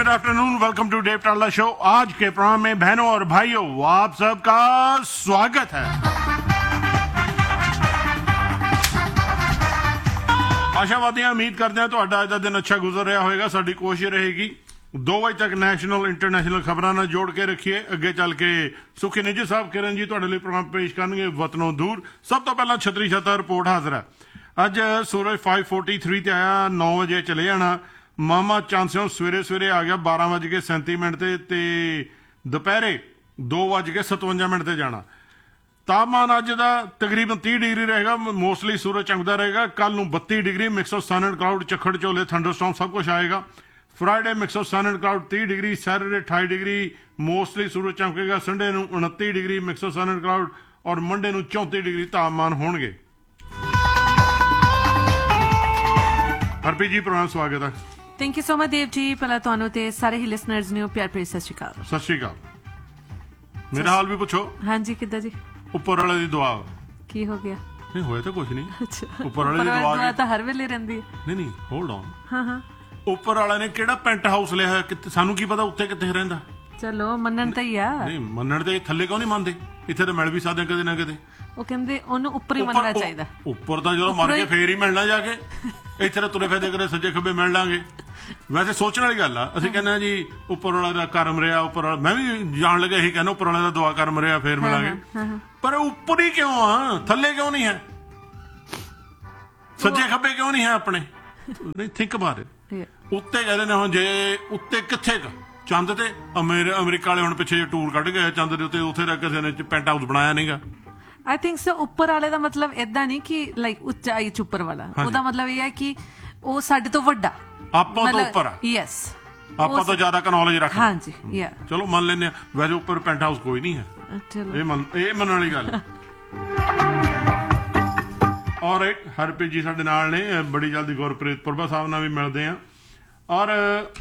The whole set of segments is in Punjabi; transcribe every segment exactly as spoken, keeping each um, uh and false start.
Good afternoon, welcome to Dave टाला शो। आज के प्रोग्राम में बहनों और भाइयों आप सबका स्वागत है। आशावादी उम्मीद करते हैं ਤੁਹਾਡਾ ਅੱਜ ਦਾ ਦਿਨ अच्छा गुजर रहा होगा। ਸਾਡੀ ਕੋਸ਼ਿਸ਼ ਰਹੇਗੀ दो ਵਜੇ ਤੱਕ ਨੈਸ਼ਨਲ ਇੰਟਰਨੈਸ਼ਨਲ ਖਬਰਾਂ ਨਾਲ ਜੋੜ ਕੇ ਰੱਖੀਏ। ਅੱਗੇ ਚੱਲ ਕੇ ਸੁਖੀ ਨਿੱਜੀ ਸਾਹਿਬ ਕਿਰਨ ਜੀ ਤੁਹਾਡੇ ਲਈ ਪ੍ਰੋਗਰਾਮ ਪੇਸ਼ ਕਰਨਗੇ ਵਤਨੋਂ ਦੂਰ। ਸਭ ਤੋਂ ਪਹਿਲਾਂ ਛਤਰੀ ਛੱਤਾ ਰਿਪੋਰਟ ਹਾਜ਼ਰ ਹੈ। ਅੱਜ ਸੂਰਜ फाइव फोर्टी थ्री ਤੇ ਆਇਆ, नौ ਵਜੇ ਚਲੇ ਜਾਣਾ। ਮਾਮਾ ਚਾਂਸਿਓ ਸਵੇਰੇ ਸਵੇਰੇ ਆ ਗਿਆ ਬਾਰਾਂ ਵੱਜ ਕੇ ਸੈਂਤੀ ਮਿੰਟ ਤੇ ਤੇ ਦੁਪਹਿਰੇ ਦੋ ਵੱਜ ਕੇ ਸਤਵੰਜਾ ਮਿੰਟ ਤੇ ਜਾਣਾ। ਤਾਪਮਾਨ ਅੱਜ ਦਾ ਤਕਰੀਬਨ तीह ਡਿਗਰੀ ਰਹੇਗਾ। ਮੋਸਟਲੀ ਸੂਰਜ ਚਮਕਦਾ ਰਹੇਗਾ। ਕੱਲ ਨੂੰ ਬੱਤੀ degree, mix of son and cloud, ਝੱਖੜ ਝੋਲੇ, ਥੰਡਰਸਟਾਰਮ ਸਭ ਕੁਝ ਆਏਗਾ। Friday mix of sun and cloud तीह डिग्री, सैटरडे अठाई डिग्री, मोस्टली सूरज चमकेगा। संडे नूं उनतीस degree, mix of sun and cloud, और मंडे नूं चौंतीस डिग्री तापमान होणगे। हरप्रीत जी प्रोग्राम स्वागत है। Thank you so much Dev ji. पहला तुहानू ते सारे ही लिसनर्स ने प्यार भरी सत श्री अकाल। सत श्री अकाल। मेरा हाल भी पूछो। हाँ जी, किद्दां जी? उपर वाले दी दुआ। की हो गया? नहीं होया तो कुछ नहीं। अच्छा, उपर वाले दी दुआ तो हर वेले रहिंदी है। नहीं नहीं होल्ड ऑन। हाँ हाँ, ਉੱਪਰ ਵਾਲਾ ਨੇ ਕਿਹੜਾ ਪੈਂਟ ਹਾਊਸ ਲਿਆ ਹੈ? ਕਿਤੇ ਸਾਨੂੰ ਕੀ ਪਤਾ ਉੱਤੇ ਕਿੱਥੇ ਰਹਿੰਦਾ। ਚਲੋ ਮੰਨਣ ਤਾਂ ਹੀ ਆ। ਨਹੀਂ ਮੰਨਣ ਤੇ ਥੱਲੇ ਕਿਉਂ ਨਹੀਂ ਮੰਨਦੇ? ਇੱਥੇ ਤਾਂ ਮਿਲ ਵੀ ਸਕਦੇ ਕਦੇ ਨਾ ਕਦੇ। ਉਹ ਕਹਿੰਦੇ ਉਹਨੂੰ ਉੱਪਰ ਹੀ ਮੰਨਣਾ ਚਾਹੀਦਾ। ਉੱਪਰ ਤਾਂ ਜਦੋਂ ਮਰ ਕੇ ਫੇਰ ਹੀ ਮਿਲਣਾ ਜਾ ਕੇ। ਇੱਥੇ ਤਾਂ ਤੁਰੇ ਫਿਰਦੇ ਕਦੇ ਸੱਜੇ ਖੱਬੇ ਮਿਲ ਲਾਂਗੇ। ਵੈਸੇ ਸੋਚਣ ਵਾਲੀ ਗੱਲ ਆ। ਅਸੀਂ ਕਹਿੰਦੇ ਜੀ ਉੱਪਰ ਵਾਲਾ ਦਾ ਕਰਮ ਰਿਹਾ, ਉੱਪਰ ਵਾਲਾ ਮੈਂ ਵੀ ਜਾਣ ਲੱਗਾ ਇਹੀ ਕਹਿੰਦਾ ਉੱਪਰ ਵਾਲੇ ਦਾ ਦੁਆ ਕਰਮ ਰਿਹਾ ਫੇਰ ਮਿਲਾਂਗੇ। ਪਰ ਉੱਪਰ ਹੀ ਕਿਉਂ ਆ? ਥੱਲੇ ਕਿਉਂ ਨਹੀਂ ਹੈ? ਸੱਜੇ ਖੱਬੇ ਕਿਉਂ ਨਹੀਂ ਹੈ ਆਪਣੇ? ਨਹੀਂ ਥਿੰਕ ਅਬਾਊਟ ਇਟ। ਉੱਤੇ ਕਹਿੰਦੇ ਨੇ ਹੁਣ ਜੇ ਉੱਤੇ ਕਿੱਥੇ ਕ ਚੰਦ ਤੇ ਅਮਰੀਕਾ ਵਾਲੇ ਹੁਣ ਪਿੱਛੇ ਜੇ ਟੂਰ ਕੱਢ ਗਏ ਚੰਦ ਦੇ ਉੱਤੇ, ਉੱਥੇ ਤੱਕ ਕਿਸੇ ਨੇ ਪੈਂਟ ਹਾਊਸ ਬਣਾਇਆ ਨਹੀਂਗਾ। ਆਈ ਥਿੰਕ ਸੋ ਉੱਪਰ ਵਾਲੇ ਦਾ ਮਤਲਬ ਏਦਾਂ ਨਹੀਂ ਕਿ ਲਾਈਕ ਉੱਚਾਈ ਚ ਉੱਪਰ ਵਾਲਾ। ਉਹਦਾ ਮਤਲਬ ਇਹ ਹੈ ਕਿ ਉਹ ਸਾਡੇ ਤੋਂ ਵੱਡਾ, ਆਪਾਂ ਤੋਂ ਉੱਪਰ ਆ। ਯੈਸ, ਆਪਾਂ ਤੋਂ ਜ਼ਿਆਦਾ ਨੌਲੇਜ ਰੱਖਦਾ। ਹਾਂਜੀ ਯਾ ਚਲੋ ਮੰਨ ਲੈਂਦੇ ਆ। ਵੈਸੇ ਉੱਪਰ ਪੈਂਟ ਹਾਊਸ ਕੋਈ ਨਹੀਂ ਹੈ। ਇਹ ਮੰਨ ਇਹ ਮੰਨਣ ਵਾਲੀ ਗੱਲ। ਔਰ ਹਰਪ੍ਰੀਤ ਜੀ ਸਾਡੇ ਨਾਲ ਨੇ। ਬੜੀ ਜਲਦੀ ਗੁਰਪ੍ਰੀਤ ਪੁਰਬਾ ਸਾਹਿਬ ਨਾਲ ਵੀ ਮਿਲਦੇ ਆ। ਔਰ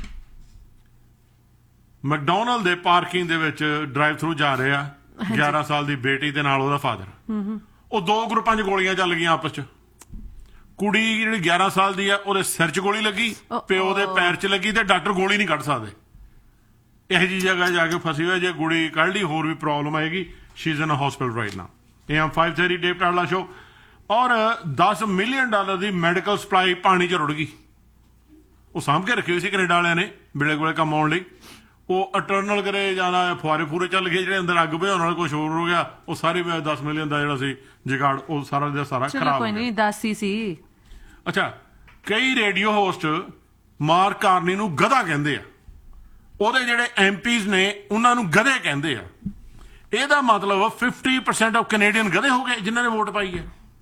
ਮੈਕਡੋਨਲਡ ਦੇ ਪਾਰਕਿੰਗ ਦੇ ਵਿੱਚ ਡਰਾਈਵ ਥਰੂ ਜਾ ਰਹੇ ਆ ਗਿਆਰਾਂ ਸਾਲ ਦੀ ਬੇਟੀ ਤੇ ਨਾਲ ਉਹਦਾ ਫਾਦਰ। ਉਹ ਦੋ ਗਰੁੱਪਾਂ 'ਚ ਗੋਲੀਆਂ ਚੱਲ ਗਈਆਂ ਆਪਸ 'ਚ। ਕੁੜੀ ਜਿਹੜੀ ਗਿਆਰਾਂ ਸਾਲ ਦੀ ਆ ਉਹਦੇ ਸਿਰ 'ਚ ਗੋਲੀ ਲੱਗੀ, ਪਿਓ ਦੇ ਪੈਰ 'ਚ ਲੱਗੀ, ਤੇ ਡਾਕਟਰ ਗੋਲੀ ਨਹੀਂ ਕੱਢ ਸਕਦੇ। ਇਹੋ ਜਿਹੀ ਜਗ੍ਹਾ ਜਾ ਕੇ ਫਸੀ ਹੋਈ। ਜੇ ਗੋਲੀ ਕੱਢ ਲਈ ਹੋਰ ਵੀ ਪ੍ਰੋਬਲਮ ਆਏਗੀ। She is in a hospital right now. ਇਹ ਆ फाइव थर्टी डेव टाला शो। ਔਰ दस ਮਿਲੀਅਨ ਡਾਲਰ ਦੀ ਮੈਡੀਕਲ ਸਪਲਾਈ ਪਾਣੀ 'ਚ ਰੁੜ ਗਈ। ਉਹ ਸਾਂਭ ਕੇ ਰੱਖੀ ਹੋਈ ਸੀ ਕੈਨੇਡਾ ਵਾਲਿਆਂ ਨੇ ਵੇਲੇ ਕੋਲੇ ਕੰਮ ਆਉਣ ਲਈ। ਉਹ ਅਟਰਨਲ ਕਰੇ ਜਾਣਾ ਫੁਆਰੇ ਫੂਰੇ ਚੱਲ ਗਏ, ਜਿਹੜੇ ਅੰਦਰ ਅੱਗ ਭਜਾਉਣ ਨਾਲ ਕੁਛ ਹੋਰ ਹੋ ਗਿਆ। ਉਹ ਸਾਰੀ ਦਸ ਮਿਲੀਅਨ ਦਾ ਜਿਹੜਾ ਸੀ ਜੁਗਾੜ ਉਹ ਸਾਰਾ ਦਾ ਸਾਰਾ ਖਰਾਬ। ਕੋਈ ਨਹੀਂ, ਦਸ ਹੀ ਸੀ। ਅੱਛਾ, ਕਈ ਰੇਡੀਓ ਹੋਸਟ ਮਾਰਕ ਕਾਰਨੀ ਨੂੰ ਗਧਾ ਕਹਿੰਦੇ ਆ। ਉਹਦੇ ਜਿਹੜੇ ਐਮ ਪੀਜ਼ ਨੇ ਉਹਨਾਂ ਨੂੰ ਗਧੇ ਕਹਿੰਦੇ ਆ। ਇਹਦਾ ਮਤਲਬ ਫਿਫਟੀ ਪਰਸੈਂਟ ਆਫ ਕੈਨੇਡੀਅਨ ਗਧੇ ਹੋ ਗਏ ਜਿਨ੍ਹਾਂ ਨੇ ਵੋਟ ਪਾਈ ਹੈ।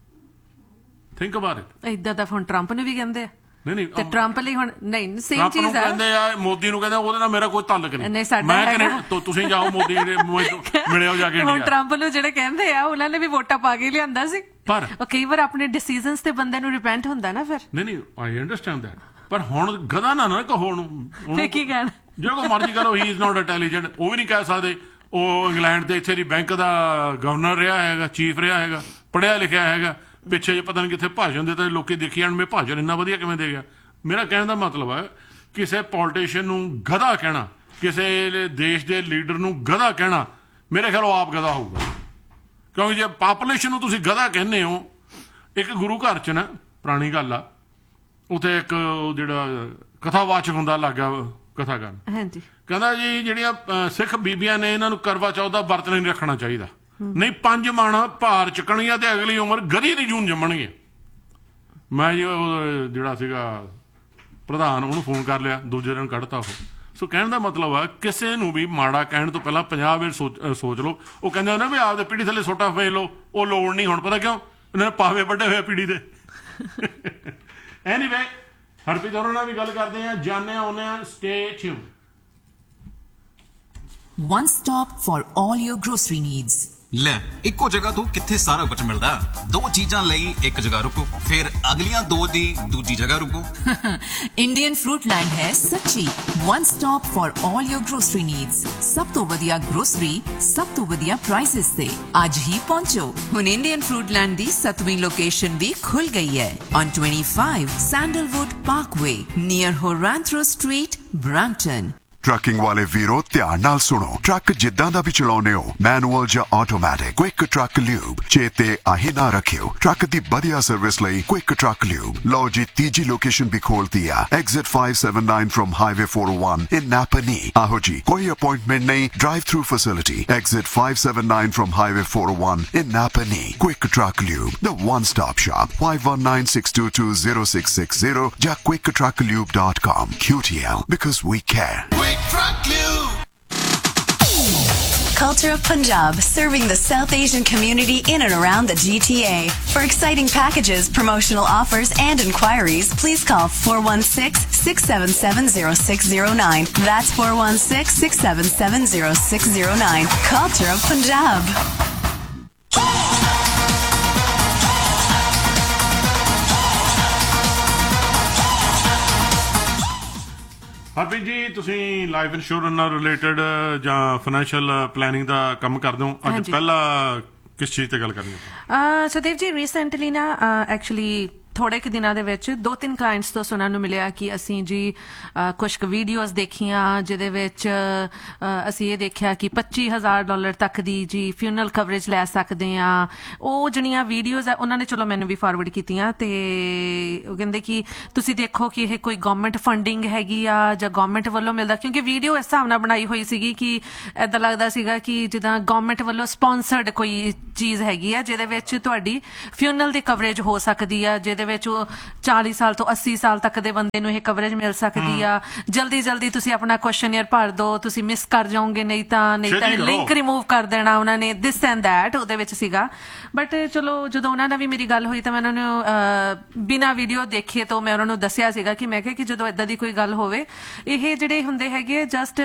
Think about it. ਇਦਾਂ ਤਾਂ ਹੁਣ ਟਰੰਪ ਨੂੰ ਵੀ ਕਹਿੰਦੇ ਆ। ਨਹੀਂ ਨਹੀਂ, ਤੇ ਟਰੰਪ ਲਈ ਹੁਣ ਨਹੀਂ ਸੇਮ ਚੀਜ਼ ਆ। ਕਹਿੰਦੇ ਆ ਮੋਦੀ ਨੂੰ ਕਹਿੰਦੇ ਉਹਦੇ ਨਾਲ ਮੇਰਾ ਕੋਈ ਤਾਲੁਕ ਨਹੀਂ। ਨਹੀਂ, ਸਾਡਾ ਮੈਂ ਕਹਿੰਦਾ ਤੁਸੀਂ ਜਾਓ ਮੋਦੀ ਦੇ ਮਿਲਿਓ ਜਾ ਕੇ। ਹੁਣ ਟਰੰਪ ਨੂੰ ਜਿਹੜੇ ਕਹਿੰਦੇ ਆ ਉਹਨਾਂ ਨੇ ਵੀ ਵੋਟਾਂ ਪਾ ਕੇ ਲਿਆਂਦਾ ਸੀ। ਪਰ ਕਈ ਵਾਰ ਆਪਣੇ ਡਿਸੀਜਨਸ ਤੇ ਬੰਦੇ ਨੂੰ ਰਿਪੈਂਟ ਹੁੰਦਾ ਨਾ ਫਿਰ। ਨਹੀਂ ਨਹੀਂ, ਆਈ ਅੰਡਰਸਟੈਂਡ ਦੈਟ। ਪਰ ਹੁਣ ਗਧਾ ਨਾ ਨਾ ਕਹੋ ਉਹਨੂੰ। ਫੇਰ ਕੀ ਕਹਿਣ? ਜੋ ਕੋ ਮਰਜ਼ੀ ਕਰੋ, ਹੀ ਇਜ਼ ਨਾਟ ਇੰਟੈਲੀਜੈਂਟ। ਉਹ ਵੀ ਨਹੀਂ ਕਹਿ ਸਕਦੇ। ਉਹ ਇੰਗਲੈਂਡ ਦੇ ਇੱਥੇ ਦੀ ਬੈਂਕ ਦਾ ਗਵਰਨਰ ਰਿਹਾ ਹੈਗਾ, ਚੀਫ ਰਿਹਾ ਹੈਗਾ, ਪੜ੍ਹਿਆ ਲਿਖਿਆ ਹੈਗਾ। ਪਿੱਛੇ ਜੇ ਪਤਾ ਨਹੀਂ ਕਿੱਥੇ ਭਾਸ਼ਣ ਦੇ ਤਾਂ ਲੋਕੀ ਦੇਖੀ ਜਾਣ ਮੈਂ ਭਾਸ਼ਣ ਇੰਨਾ ਵਧੀਆ ਕਿਵੇਂ ਦੇ ਗਿਆ। ਮੇਰਾ ਕਹਿਣ ਦਾ ਮਤਲਬ ਹੈ ਕਿਸੇ ਪੋਲੀਟੀਸ਼ੀਅਨ ਨੂੰ ਗਧਾ ਕਹਿਣਾ, ਕਿਸੇ ਦੇਸ਼ ਦੇ ਲੀਡਰ ਨੂੰ ਗਧਾ ਕਹਿਣਾ, ਮੇਰੇ ਖਿਆਲ ਉਹ ਆਪ ਗਧਾ ਹੋਊਗਾ। ਕਿਉਂਕਿ ਜੇ ਪਾਪੂਲੇਸ਼ਨ ਨੂੰ ਤੁਸੀਂ ਗਧਾ ਕਹਿੰਦੇ ਹੋ। ਇੱਕ ਗੁਰੂ ਘਰ 'ਚ ਨਾ ਪੁਰਾਣੀ ਗੱਲ ਆ, ਉੱਥੇ ਇੱਕ ਜਿਹੜਾ ਕਥਾਵਾਚਕ ਹੁੰਦਾ ਲੱਗ ਗਿਆ ਕਥਾ ਕਰਨ। ਹਾਂਜੀ, ਕਹਿੰਦਾ ਜੀ ਜਿਹੜੀਆਂ ਸਿੱਖ ਬੀਬੀਆਂ ਨੇ ਇਹਨਾਂ ਨੂੰ ਕਰਵਾ ਚੌਥ ਦਾ ਵਰਤ ਨਹੀਂ ਰੱਖਣਾ ਚਾਹੀਦਾ, ਨਹੀਂ ਪੰਜ ਮਣ ਭਾਰ ਚੁੱਕਣੀਆਂ ਤੇ ਅਗਲੀ ਉਮਰ ਗਧੀ ਦੀ ਜੂਨ ਜੰਮਣਗੇ। ਮੈਂ ਜੀ ਉਹ ਜਿਹੜਾ ਸੀਗਾ ਪ੍ਰਧਾਨ ਉਹਨੂੰ ਫੋਨ ਕਰ ਲਿਆ, ਦੂਜੇ ਦਿਨ ਕੱਢਤਾ ਉਹ। ਸੋ ਕਹਿਣ ਦਾ ਮਤਲਬ ਆ ਕਿਸੇ ਨੂੰ ਵੀ ਮਾੜਾ ਕਹਿਣ ਤੋਂ ਪਹਿਲਾਂ ਪੰਜਾਹ ਵਾਰ ਸੋਚ ਸੋਚ ਲਓ। ਉਹ ਕਹਿੰਦੇ ਹੁੰਦੇ ਵੀ ਆਪਦੇ ਪੀੜੀ ਥੱਲੇ ਸੋਟਾ ਫੇਰ ਲਓ, ਉਹ ਲੋੜ ਨਹੀਂ। ਹੁਣ ਪਤਾ ਕਿਉਂ? ਇਹਨਾਂ ਨੇ ਪਾਵੇ ਵੱਡੇ ਹੋਏ ਪੀੜੀ ਦੇ। ਐਨੀਵੇ ਹਰਪ੍ਰੀਤ ਹੋਰਾਂ ਨਾਲ ਵੀ ਗੱਲ ਕਰਦੇ ਆ, ਜਾਣਦੇ ਆਉਂਦੇ ਆ। Stay tune. One stop for all your grocery needs. ਲੈ ਇੱਕੋ ਜਗ੍ਹਾ ਤੋਂ ਕਿੱਥੇ ਸਾਰਾ ਕੁਝ ਮਿਲਦਾ। ਦੋ ਚੀਜ਼ਾਂ ਲਈ ਇੱਕ ਜਗ੍ਹਾ ਰੁਕੋ, ਫਿਰ ਅਗਲੀਆਂ ਦੋ ਦੀ ਦੂਜੀ ਜਗ੍ਹਾ ਰੁਕੋ। Indian Fruitland ਹੈ ਸੱਚੀ one stop for all your grocery needs. ਸਭ ਤੋਂ ਵਧੀਆ ਗਰੋਸਰੀ, ਸਭ ਤੋਂ ਵਧੀਆ ਪ੍ਰਾਈਸਿਸ ਤੇ ਅੱਜ ਹੀ ਪਹੁੰਚੋ। ਹੁਣ Indian Fruitland ਦੀ ਸੱਤਵੀਂ ਲੋਕੇਸ਼ਨ ਵੀ ਖੁੱਲ ਗਈ ਹੈ on twenty-five Sandalwood Parkway near Horantro Street, Brampton. Trucking ਵਾਲੇ ਵੀਰੋ ਧਿਆਨ ਨਾਲ ਸੁਣੋ। ਟਰੱਕ ਜਿੱਦਾਂ ਦਾ ਵੀ ਚਲਾਉਨੇ ਹੋ, ਮੈਨੂਅਲ ਜਾਂ ਆਟੋਮੈਟਿਕ, ਕੁਇਕ ਟਰੱਕ ਲਿਊਬ ਚੇਤੇ ਆਹੀ ਨਾ ਰੱਖਿਓ। ਟਰੱਕ ਦੀ ਵਧੀਆ ਸਰਵਿਸ ਲਈ ਕੁਇਕ ਟਰੱਕ ਲਿਊਬ। ਲਓ ਜੀ ਤੀਜੀ ਲੋਕੇਸ਼ਨ ਵੀ ਖੋਲਤੀ ਆ, exit five seventy-nine firm highway four oh one ਇਨ ਨਾਪਨੀ। ਆਹੋ ਜੀ, ਕੋਈ ਅਪਾਇੰਟਮੈਂਟ ਨਹੀਂ, drive through facility. Exit five seventy-nine firm highway four oh one in Napanee. Quick Truck Lube, the one-stop shop. five one nine, six two two, zero six six zero ja quick truck lube dot com. Q T L, because we care. Quick Truck Lube. Culture of Punjab, serving the South Asian community in and around the G T A. For exciting packages, promotional offers, and inquiries, please call four one six, six seven seven, zero six zero nine. That's four one six, six seven seven, zero six zero nine. Culture of Punjab. Harpreet ji, ਤੁਸੀਂ ਲਾਈਫ ਇੰਸ਼ੋਰੈਂਸ ਨਾਲ ਰਿਲੇਟਡ ਜਾਂ ਫਾਈਨੈਂਸ਼ੀਅਲ ਪਲੈਨਿੰਗ ਦਾ ਕੰਮ ਕਰਦੇ ਹੋ। ਅੱਜ ਹਾਂਜੀ। ਪਹਿਲਾਂ ਕਿਸ ਚੀਜ਼ ਤੇ ਗੱਲ ਕਰਨੀ ਹੈ? ਅਹ ਸੁਦੇਵ ਜੀ, ਰੀਸੈਂਟਲੀ ਨਾ ਐਕਚੁਅਲੀ ਥੋੜੇ ਕੁ ਦਿਨਾਂ ਦੇ ਵਿੱਚ ਦੋ ਤਿੰਨ ਕਲਾਇੰਟਸ ਤੋਂ ਸੁਣਨ ਨੂੰ ਮਿਲਿਆ ਕਿ ਅਸੀਂ ਜੀ ਕੁਝ ਕੁ ਵੀਡੀਓਜ਼ ਦੇਖੀਆਂ ਜਿਹਦੇ ਵਿੱਚ ਅਹ, ਅਸੀਂ ਇਹ ਦੇਖਿਆ ਕਿ ਪੱਚੀ ਹਜ਼ਾਰ ਡਾਲਰ ਤੱਕ ਦੀ ਜੀ ਫਿਊਨਰਲ ਕਵਰੇਜ ਲੈ ਸਕਦੇ ਆ। ਉਹ ਜਿਹੜੀਆਂ ਵੀਡੀਓਜ਼ ਆ ਉਹਨਾਂ ਨੇ ਚਲੋ ਮੈਨੂੰ ਵੀ ਫਾਰਵਰਡ ਕੀਤੀਆਂ ਤੇ ਉਹ ਕਹਿੰਦੇ ਕਿ ਤੁਸੀਂ ਦੇਖੋ ਕਿ ਇਹ ਕੋਈ ਗਵਰਨਮੈਂਟ ਫੰਡਿੰਗ ਹੈਗੀ ਆ ਜਾਂ ਗਵਰਨਮੈਂਟ ਵੱਲੋਂ ਮਿਲਦਾ, ਕਿਉਂਕਿ ਵੀਡੀਓ ਇਸ ਹਿਸਾਬ ਨਾਲ ਬਣਾਈ ਹੋਈ ਸੀਗੀ ਕਿ ਏਦਾਂ ਲੱਗਦਾ ਸੀਗਾ ਕਿ ਜਿੱਦਾਂ ਗਵਰਨਮੈਂਟ ਵੱਲੋਂ ਸਪਾਂਸਰਡ ਕੋਈ ਚੀਜ਼ ਹੈਗੀ ਆ ਜਿਹਦੇ ਵਿੱਚ ਤੁਹਾਡੀ ਫਿਊਨਰਲ ਦੀ ਕਵਰੇਜ ਹੋ ਸਕਦੀ ਆ, ਜਿਹਦੇ ਵਿੱਚ ਉਹ ਚਾਲੀ ਸਾਲ ਤੋਂ ਅੱਸੀ ਸਾਲ ਤੱਕ ਦੇ ਬੰਦੇ ਨੂੰ ਇਹ ਕਵਰੇਜ ਮਿਲ ਸਕਦੀ ਆ। ਜਲਦੀ ਜਲਦੀ ਤੁਸੀਂ ਆਪਣਾ ਕੁਐਸਚਨਰ ਭਰ ਦਿਓ, ਤੁਸੀਂ ਮਿਸ ਕਰ ਜਾਓਗੇ, ਨਹੀਂ ਤਾਂ ਨਹੀਂ ਤਾਂ ਲਿੰਕ ਰਿਮੂਵ ਕਰ ਦੇਣਾ ਉਹਨਾਂ ਨੇ, ਦਿਸ ਐਂਡ ਦੈਟ ਉਹਦੇ ਵਿੱਚ ਸੀਗਾ। ਬਟ ਚਲੋ ਜਦੋਂ ਉਹਨਾਂ ਨਾਲ ਵੀ ਮੇਰੀ ਗੱਲ ਹੋਈ ਤਾਂ ਮੈਂ ਉਹਨਾਂ ਨੂੰ ਬਿਨਾਂ ਵੀਡੀਓ ਦੇਖੇ ਤੋਂ ਮੈਂ ਉਹਨਾਂ ਨੂੰ ਦੱਸਿਆ ਸੀਗਾ ਕਿ ਮੈਂ ਕਿਹਾ ਕਿ ਜਦੋਂ ਇਦਾਂ ਦੀ ਕੋਈ ਗੱਲ ਹੋਵੇ, ਇਹ ਜਿਹੜੇ ਹੁੰਦੇ ਹੈਗੇ ਜਸਟ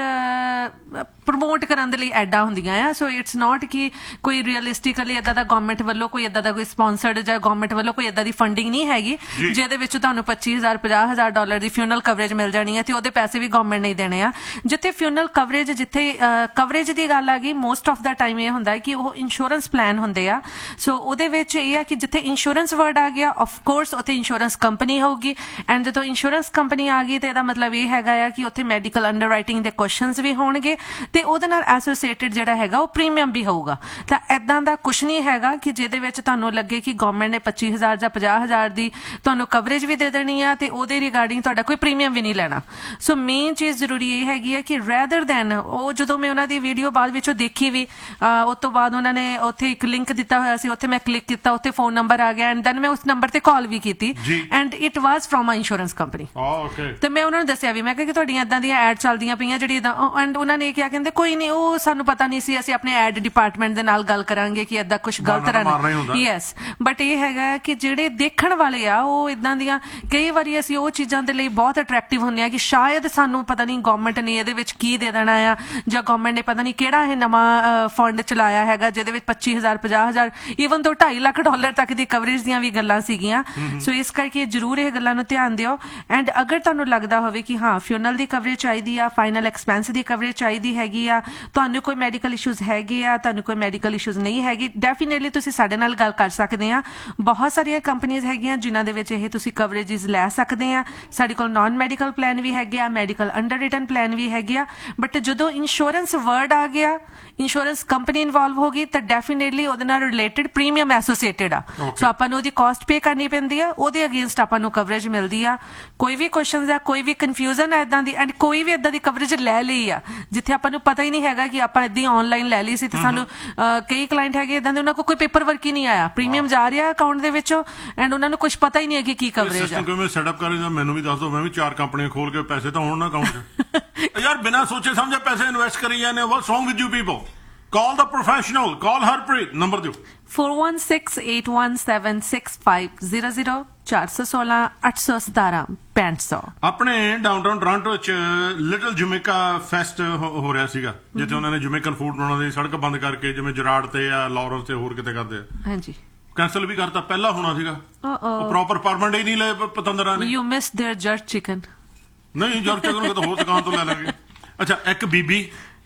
ਪ੍ਰਮੋਟ ਕਰਨ ਦੇ ਲਈ ਐਡਾਂ ਹੁੰਦੀਆਂ ਆ। ਸੋ ਇਟਸ ਨਾਟ ਕਿ ਕੋਈ ਰੀਅਲਿਸਟਿਕਲੀ ਇਦਾਂ ਦਾ ਗਵਰਨਮੈਂਟ ਵੱਲੋਂ ਕੋਈ ਇਦਾਂ ਦਾ ਕੋਈ ਸਪਾਂਸਰਡ ਜਾਂ ਗਵਰਨਮੈਂਟ ਵੱਲੋਂ ਕੋਈ ਇਦਾਂ ਦੀ ਫੰਡਿੰਗ ਨਹੀਂ ਹੈਗੀ ਜਿਹਦੇ ਵਿੱਚ ਤੁਹਾਨੂੰ ਪੱਚੀ ਹਜ਼ਾਰ ਪੰਜਾਹ ਹਜ਼ਾਰ ਡਾਲਰ ਦੀ ਫਿਊਨਰਲ ਕਵਰੇਜ ਮਿਲ ਜਾਣੀ ਹੈ ਤੇ ਉਹਦੇ ਪੈਸੇ ਵੀ ਗਵਰਨਮੈਂਟ ਨਹੀਂ ਦੇਣੇ ਆ। ਜਿੱਥੇ ਫਿਊਨਰਲ ਕਵਰੇਜ ਜਿੱਥੇ ਕਵਰੇਜ ਦੀ ਗੱਲ ਆ ਗਈ, ਮੋਸਟ ਆਫ ਦਾ ਟਾਈਮ ਇਹ ਹੁੰਦਾ ਹੈ ਕਿ ਉਹ ਇੰਸ਼ੋਰੈਂਸ ਪਲਾਨ ਹੁੰਦੇ ਆ। ਸੋ ਉਹਦੇ ਵਿੱਚ ਇਹ ਆ ਕਿ ਜਿੱਥੇ ਇੰਸ਼ੋਰੈਂਸ ਵਰਡ ਆ ਗਿਆ, ਆਫ ਕੋਰਸ ਉੱਥੇ ਇੰਸ਼ੋਰੈਂਸ ਕੰਪਨੀ ਹੋਊਗੀ, ਐਂਡ ਜਦੋਂ ਇੰਸ਼ੋਰੈਂਸ ਕੰਪਨੀ ਆ ਗਈ ਤੇ ਇਹਦਾ ਮਤਲਬ ਇਹ ਹੈਗਾ ਆ ਕਿ ਉੱਥੇ ਮੈਡੀਕਲ ਅੰਡਰਰਾਈਟਿੰਗ ਦੇ ਕੁਐਸਚਨਸ ਵੀ ਹੋਣਗੇ ਤੇ ਉਹਦੇ ਨਾਲ ਐਸੋਸੀਏਟਡ ਜਿਹੜਾ ਹੈਗਾ ਉਹ ਪ੍ਰੀਮੀਅਮ ਵੀ ਹੋਊਗਾ। ਤਾਂ ਏਦਾਂ ਦਾ ਕੁਝ ਨਹੀਂ ਹੈਗਾ ਕਿ ਜਿਹਦੇ ਵਿੱਚ ਤੁਹਾਨੂੰ ਲੱਗੇ ਕਿ ਗਵਰਨਮੈਂਟ ਨੇ ਪੱਚੀ ਹਜ਼ਾਰ ਜਾਂ ਪੰਜਾਹ ਹਜ਼ਾਰ ਦੀ ਤੁਹਾਨੂੰ ਕਵਰੇਜ ਵੀ ਦੇ ਦੇਣੀ ਆ ਤੇ ਉਹਦੇ ਰਿਗਾਰਡਿੰਗ ਤੁਹਾਡਾ ਕੋਈ ਪ੍ਰੀਮੀਅਮ ਵੀ ਨਹੀਂ ਲੈਣਾ। ਸੋ ਮੇਨ ਚੀਜ਼ ਜ਼ਰੂਰੀ ਇਹ ਹੈਗੀ ਹੈ ਕਿ ਰੈਦਰ ਦੈਨ ਉਹ ਜਦੋਂ ਮੈਂ ਉਹਨਾਂ ਦੀ ਵੀਡੀਓ ਬਾਅਦ ਵਿੱਚੋਂ ਦੇਖੀ ਵੀ, ਉਸ ਤੋਂ ਬਾਅਦ ਉਹਨਾਂ ਨੇ ਉੱਥੇ ਇੱਕ ਲਿੰਕ ਦਿੱਤਾ ਹੋਇਆ ਸੀ, ਉੱਥੇ ਮੈਂ ਕਲਿੱਕ ਕੀਤਾ, ਉੱਥੇ ਫੋਨ ਨੰਬਰ ਆ ਗਿਆ ਐਂਡ ਦੈਨ ਮੈਂ ਉਸ ਨੰਬਰ ਤੇ ਕਾਲ ਵੀ ਕੀਤੀ and it was from a insurance company. ਤੇ ਮੈਂ ਉਹਨਾਂ ਨੂੰ ਦੱਸਿਆ ਵੀ, ਮੈਂ ਕਿਹਾ ਕਿ ਤੁਹਾਡੀਆਂ ਏਦਾਂ ਦੀਆਂ ਐਡ ਚੱਲਦੀਆਂ ਪਈਆਂ ਜਿਹੜੀ ਏਦਾਂ, ਐਂਡ ਉਹਨਾਂ ਨੇ ਕਿਹਾ ਕਹਿੰਦੇ ਕੋਈ ਨਹੀਂ, ਉਹ ਸਾਨੂੰ ਪਤਾ ਨਹੀਂ ਸੀ, ਅਸੀਂ ਆਪਣੇ ਐਡ ਡਿਪਾਰਟਮੈਂਟ ਦੇ ਨਾਲ ਗੱਲ ਕਰਾਂਗੇ ਕਿ ਏਦਾਂ ਕੁਝ ਗਲਤ ਰਹਿਣਾ। ਯੈਸ, ਬਟ ਇਹ ਹੈਗਾ ਕਿ ਜਿਹੜੇ ਦੇਖਣ ਵਾਲੇ ਆ ਉਹ ਇਦਾਂ ਦੀਆਂ ਕਈ ਵਾਰੀ ਅਸੀਂ ਉਹ ਚੀਜ਼ਾਂ ਦੇ ਲਈ ਬਹੁਤ ਅਟਰੈਕਟਿਵ ਹੁੰਦੇ ਆ ਕਿ ਸ਼ਾਇਦ ਸਾਨੂੰ ਪਤਾ ਨਹੀਂ ਗਵਰਨਮੈਂਟ ਨੇ ਇਹਦੇ ਵਿੱਚ ਕੀ ਦੇ ਦੇਣਾ ਆ ਜਾਂ ਗਵਰਨਮੈਂਟ ਨੇ ਪਤਾ ਨਹੀਂ ਕਿਹੜਾ ਇਹ ਨਵਾਂ ਫੰਡ ਚਲਾਇਆ ਹੈਗਾ ਜਿਹਦੇ ਵਿੱਚ ਪੱਚੀ ਹਜ਼ਾਰ ਪੰਜਾਹ ਹਜ਼ਾਰ ਈਵਨ ਤੋਂ ਢਾਈ ਲੱਖ ਡਾਲਰ ਤੱਕ ਦੀ ਕਵਰੇਜ ਦੀਆਂ ਵੀ ਗੱਲਾਂ ਸੀਗੀਆਂ। ਸੋ ਇਸ ਕਰਕੇ ਜ਼ਰੂਰ ਇਹ ਗੱਲਾਂ ਨੂੰ ਧਿਆਨ ਦਿਓ। ਐਂਡ ਅਗਰ ਤੁਹਾਨੂੰ ਲੱਗਦਾ ਹੋਵੇ ਕਿ ਹਾਂ ਫਿਊਨਰਲ ਦੀ ਕਵਰੇਜ ਚਾਹੀਦੀ ਆ, ਫਾਈਨਲ ਐਕਸਪੈਂਸ ਦੀ ਕਵਰੇਜ ਚਾਹੀਦੀ ਹੈਗੀ ਆ, ਤੁਹਾਨੂੰ ਕੋਈ ਮੈਡੀਕਲ ਇਸ਼ੂਜ਼ ਹੈਗੇ ਆ, ਤੁਹਾਨੂੰ ਕੋਈ ਮੈਡੀਕਲ ਇਸ਼ੂਜ਼ ਨਹੀਂ ਹੈਗੀ, ਡੈਫੀਨੇਟਲੀ ਤੁਸੀਂ ਸਾਡੇ ਨਾਲ ਗੱਲ ਕਰ ਸਕਦੇ ਆ। ਬਹੁਤ ਸਾਰੀਆਂ ਕੰਪਨੀਆਂ ਹੈਗੀਆਂ ਜਿਨ੍ਹਾਂ ਦੇ ਵਿੱਚ ਇਹ ਤੁਸੀਂ ਕਵਰੇਜਿਸ ਲੈ ਸਕਦੇ ਆ। ਸਾਡੇ ਕੋਲ ਨਾਨ ਮੈਡੀਕਲ ਪਲਾਨ ਵੀ ਹੈਗੇ ਆ, ਮੈਡੀਕਲ ਅੰਡਰ ਰਿਟਨ ਪਲਾਨ ਵੀ ਹੈਗੇ ਆ। ਬਟ ਜਦੋਂ ਇੰਸ਼ੋਰੈਂਸ ਵਰਡ ਆ ਗਿਆ, ਇੰਸ਼ੋਰੈਂਸ ਕੰਪਨੀ ਇਨਵੋਲਵ ਹੋ ਗਈ ਤਾਂ ਡੈਫੀਨੇਟਲੀ ਉਹਦੇ ਨਾਲ ਰਿਲੇਟਡ ਪ੍ਰੀਮੀਅਮ ਐਸੋਸੀਏਟਡ ਆ। ਸੋ ਆਪਾਂ ਨੂੰ ਉਹਦੀ ਕਾਸਟ ਪੇ ਕਰਨੀ ਪੈਂਦੀ ਆ, ਉਹਦੇ ਅਗੇਂਸਟ ਆਪਾਂ ਨੂੰ ਕਵਰੇਜ ਮਿਲਦੀ ਆ। ਕੋਈ ਵੀ ਕੁਐਸਚਨਸ ਆ, ਕੋਈ ਵੀ ਕਨਫਿਊਜ਼ਨ ਹੈ ਇਦਾਂ ਦੀ, ਐਂਡ ਕੋਈ ਵੀ ਇਦਾਂ ਦੀ ਕਵਰੇਜ ਲੈ ਲਈ ਆ ਜਿੱਥੇ ਆਪਾਂ ਨੂੰ ਪਤਾ ਹੀ ਨਹੀਂ ਹੈਗਾ ਕਿ ਆਪਾਂ ਇਦਾਂ ਆਨਲਾਈਨ ਲੈ ਲਈ ਸੀ ਤੇ ਸਾਨੂੰ ਕਈ ਕਲਾਇੰਟ ਹੈਗੇ ਇਦਾਂ ਦੇ ਉਹਨਾਂ ਕੋਲ ਕੋਈ ਪੇਪਰ ਵਰਕ ਹੀ ਨਹੀਂ ਆਇਆ, ਪ੍ਰੀਮੀਅਮ ਜਾ ਰਿਹਾ ਅਕਾਊਂਟ ਦੇ ਵਿੱਚੋਂ ਐਂਡ ਉਹਨਾਂ ਨੂੰ ਕੁਝ ਪਤਾ ਹੀ ਨਹੀਂ ਹੈ ਕਿ ਕੀ ਕਵਰੇਜ ਆ। ਮੈਂ ਸੈਟਅਪ ਕਰੀ ਤਾਂ ਮੈਨੂੰ ਵੀ ਦੱਸ ਦਿਓ, ਮੈਂ ਵੀ ਚਾਰ ਕੰਪਨੀਆਂ ਖੋਲ ਕੇ ਪੈਸੇ ਤਾਂ ਹੋਣ ਨਾ ਅਕਾਊਂਟ 'ਚ। ਯਾਰ ਬਿਨਾਂ ਸੋਚੇ ਸਮਝੇ ਪੈਸੇ ਇਨਵੈਸਟ ਕਰੀ ਜਾਂਦੇ। What's wrong with you people? Call the professional, call Harpreet, number ਦਿਓ four one six, eight one seven, six five zero zero ਚਾਰ ਸੌ ਸੋਲਾਂ ਅੱਠ ਸੌ ਸਤਾਰਾਂ ਪੈਂਹਠ ਸੌ। ਆਪਣੇ ਡਾਊਨਟਾਊਨ ਟੋਰਾਂਟੋ ਚ ਲਿਟਲ ਜਮੈਕਾ ਫੈਸਟ ਹੋ ਰਿਹਾ ਸੀਗਾ ਜਿੱਥੇ ਉਹਨਾਂ ਨੇ ਜਮੈਕਨ ਫੂਡ ਬਣਾਉਣ ਦੀ ਸੜਕ ਬੰਦ ਕਰਕੇ ਜਿਵੇਂ ਜਰਾੜ ਤੇ ਆ ਲਾਰੈਂਸ ਤੇ ਹੋਰ ਕਿਤੇ ਕਰਦੇ ਆ। ਹਾਂਜੀ, ਕੈਂਸਲ ਵੀ ਕਰਤਾ, ਪਹਿਲਾਂ ਹੋਣਾ ਸੀਗਾ। ਉਹ ਪ੍ਰੋਪਰ ਪਰਮਿਟ ਹੀ ਨਹੀਂ ਲੈ ਪਤੰਦਰਾਂ ਨੇ। You miss there ਜਰਟ chicken. ਨਹੀਂ, ਜਰਟ ਚਿਕਨ ਕਿਤੇ ਹੋਰ ਦੁਕਾਨ ਤੋਂ ਲੈ ਲਾਂਗੇ। ਅੱਛਾ, ਇੱਕ ਬੀਬੀ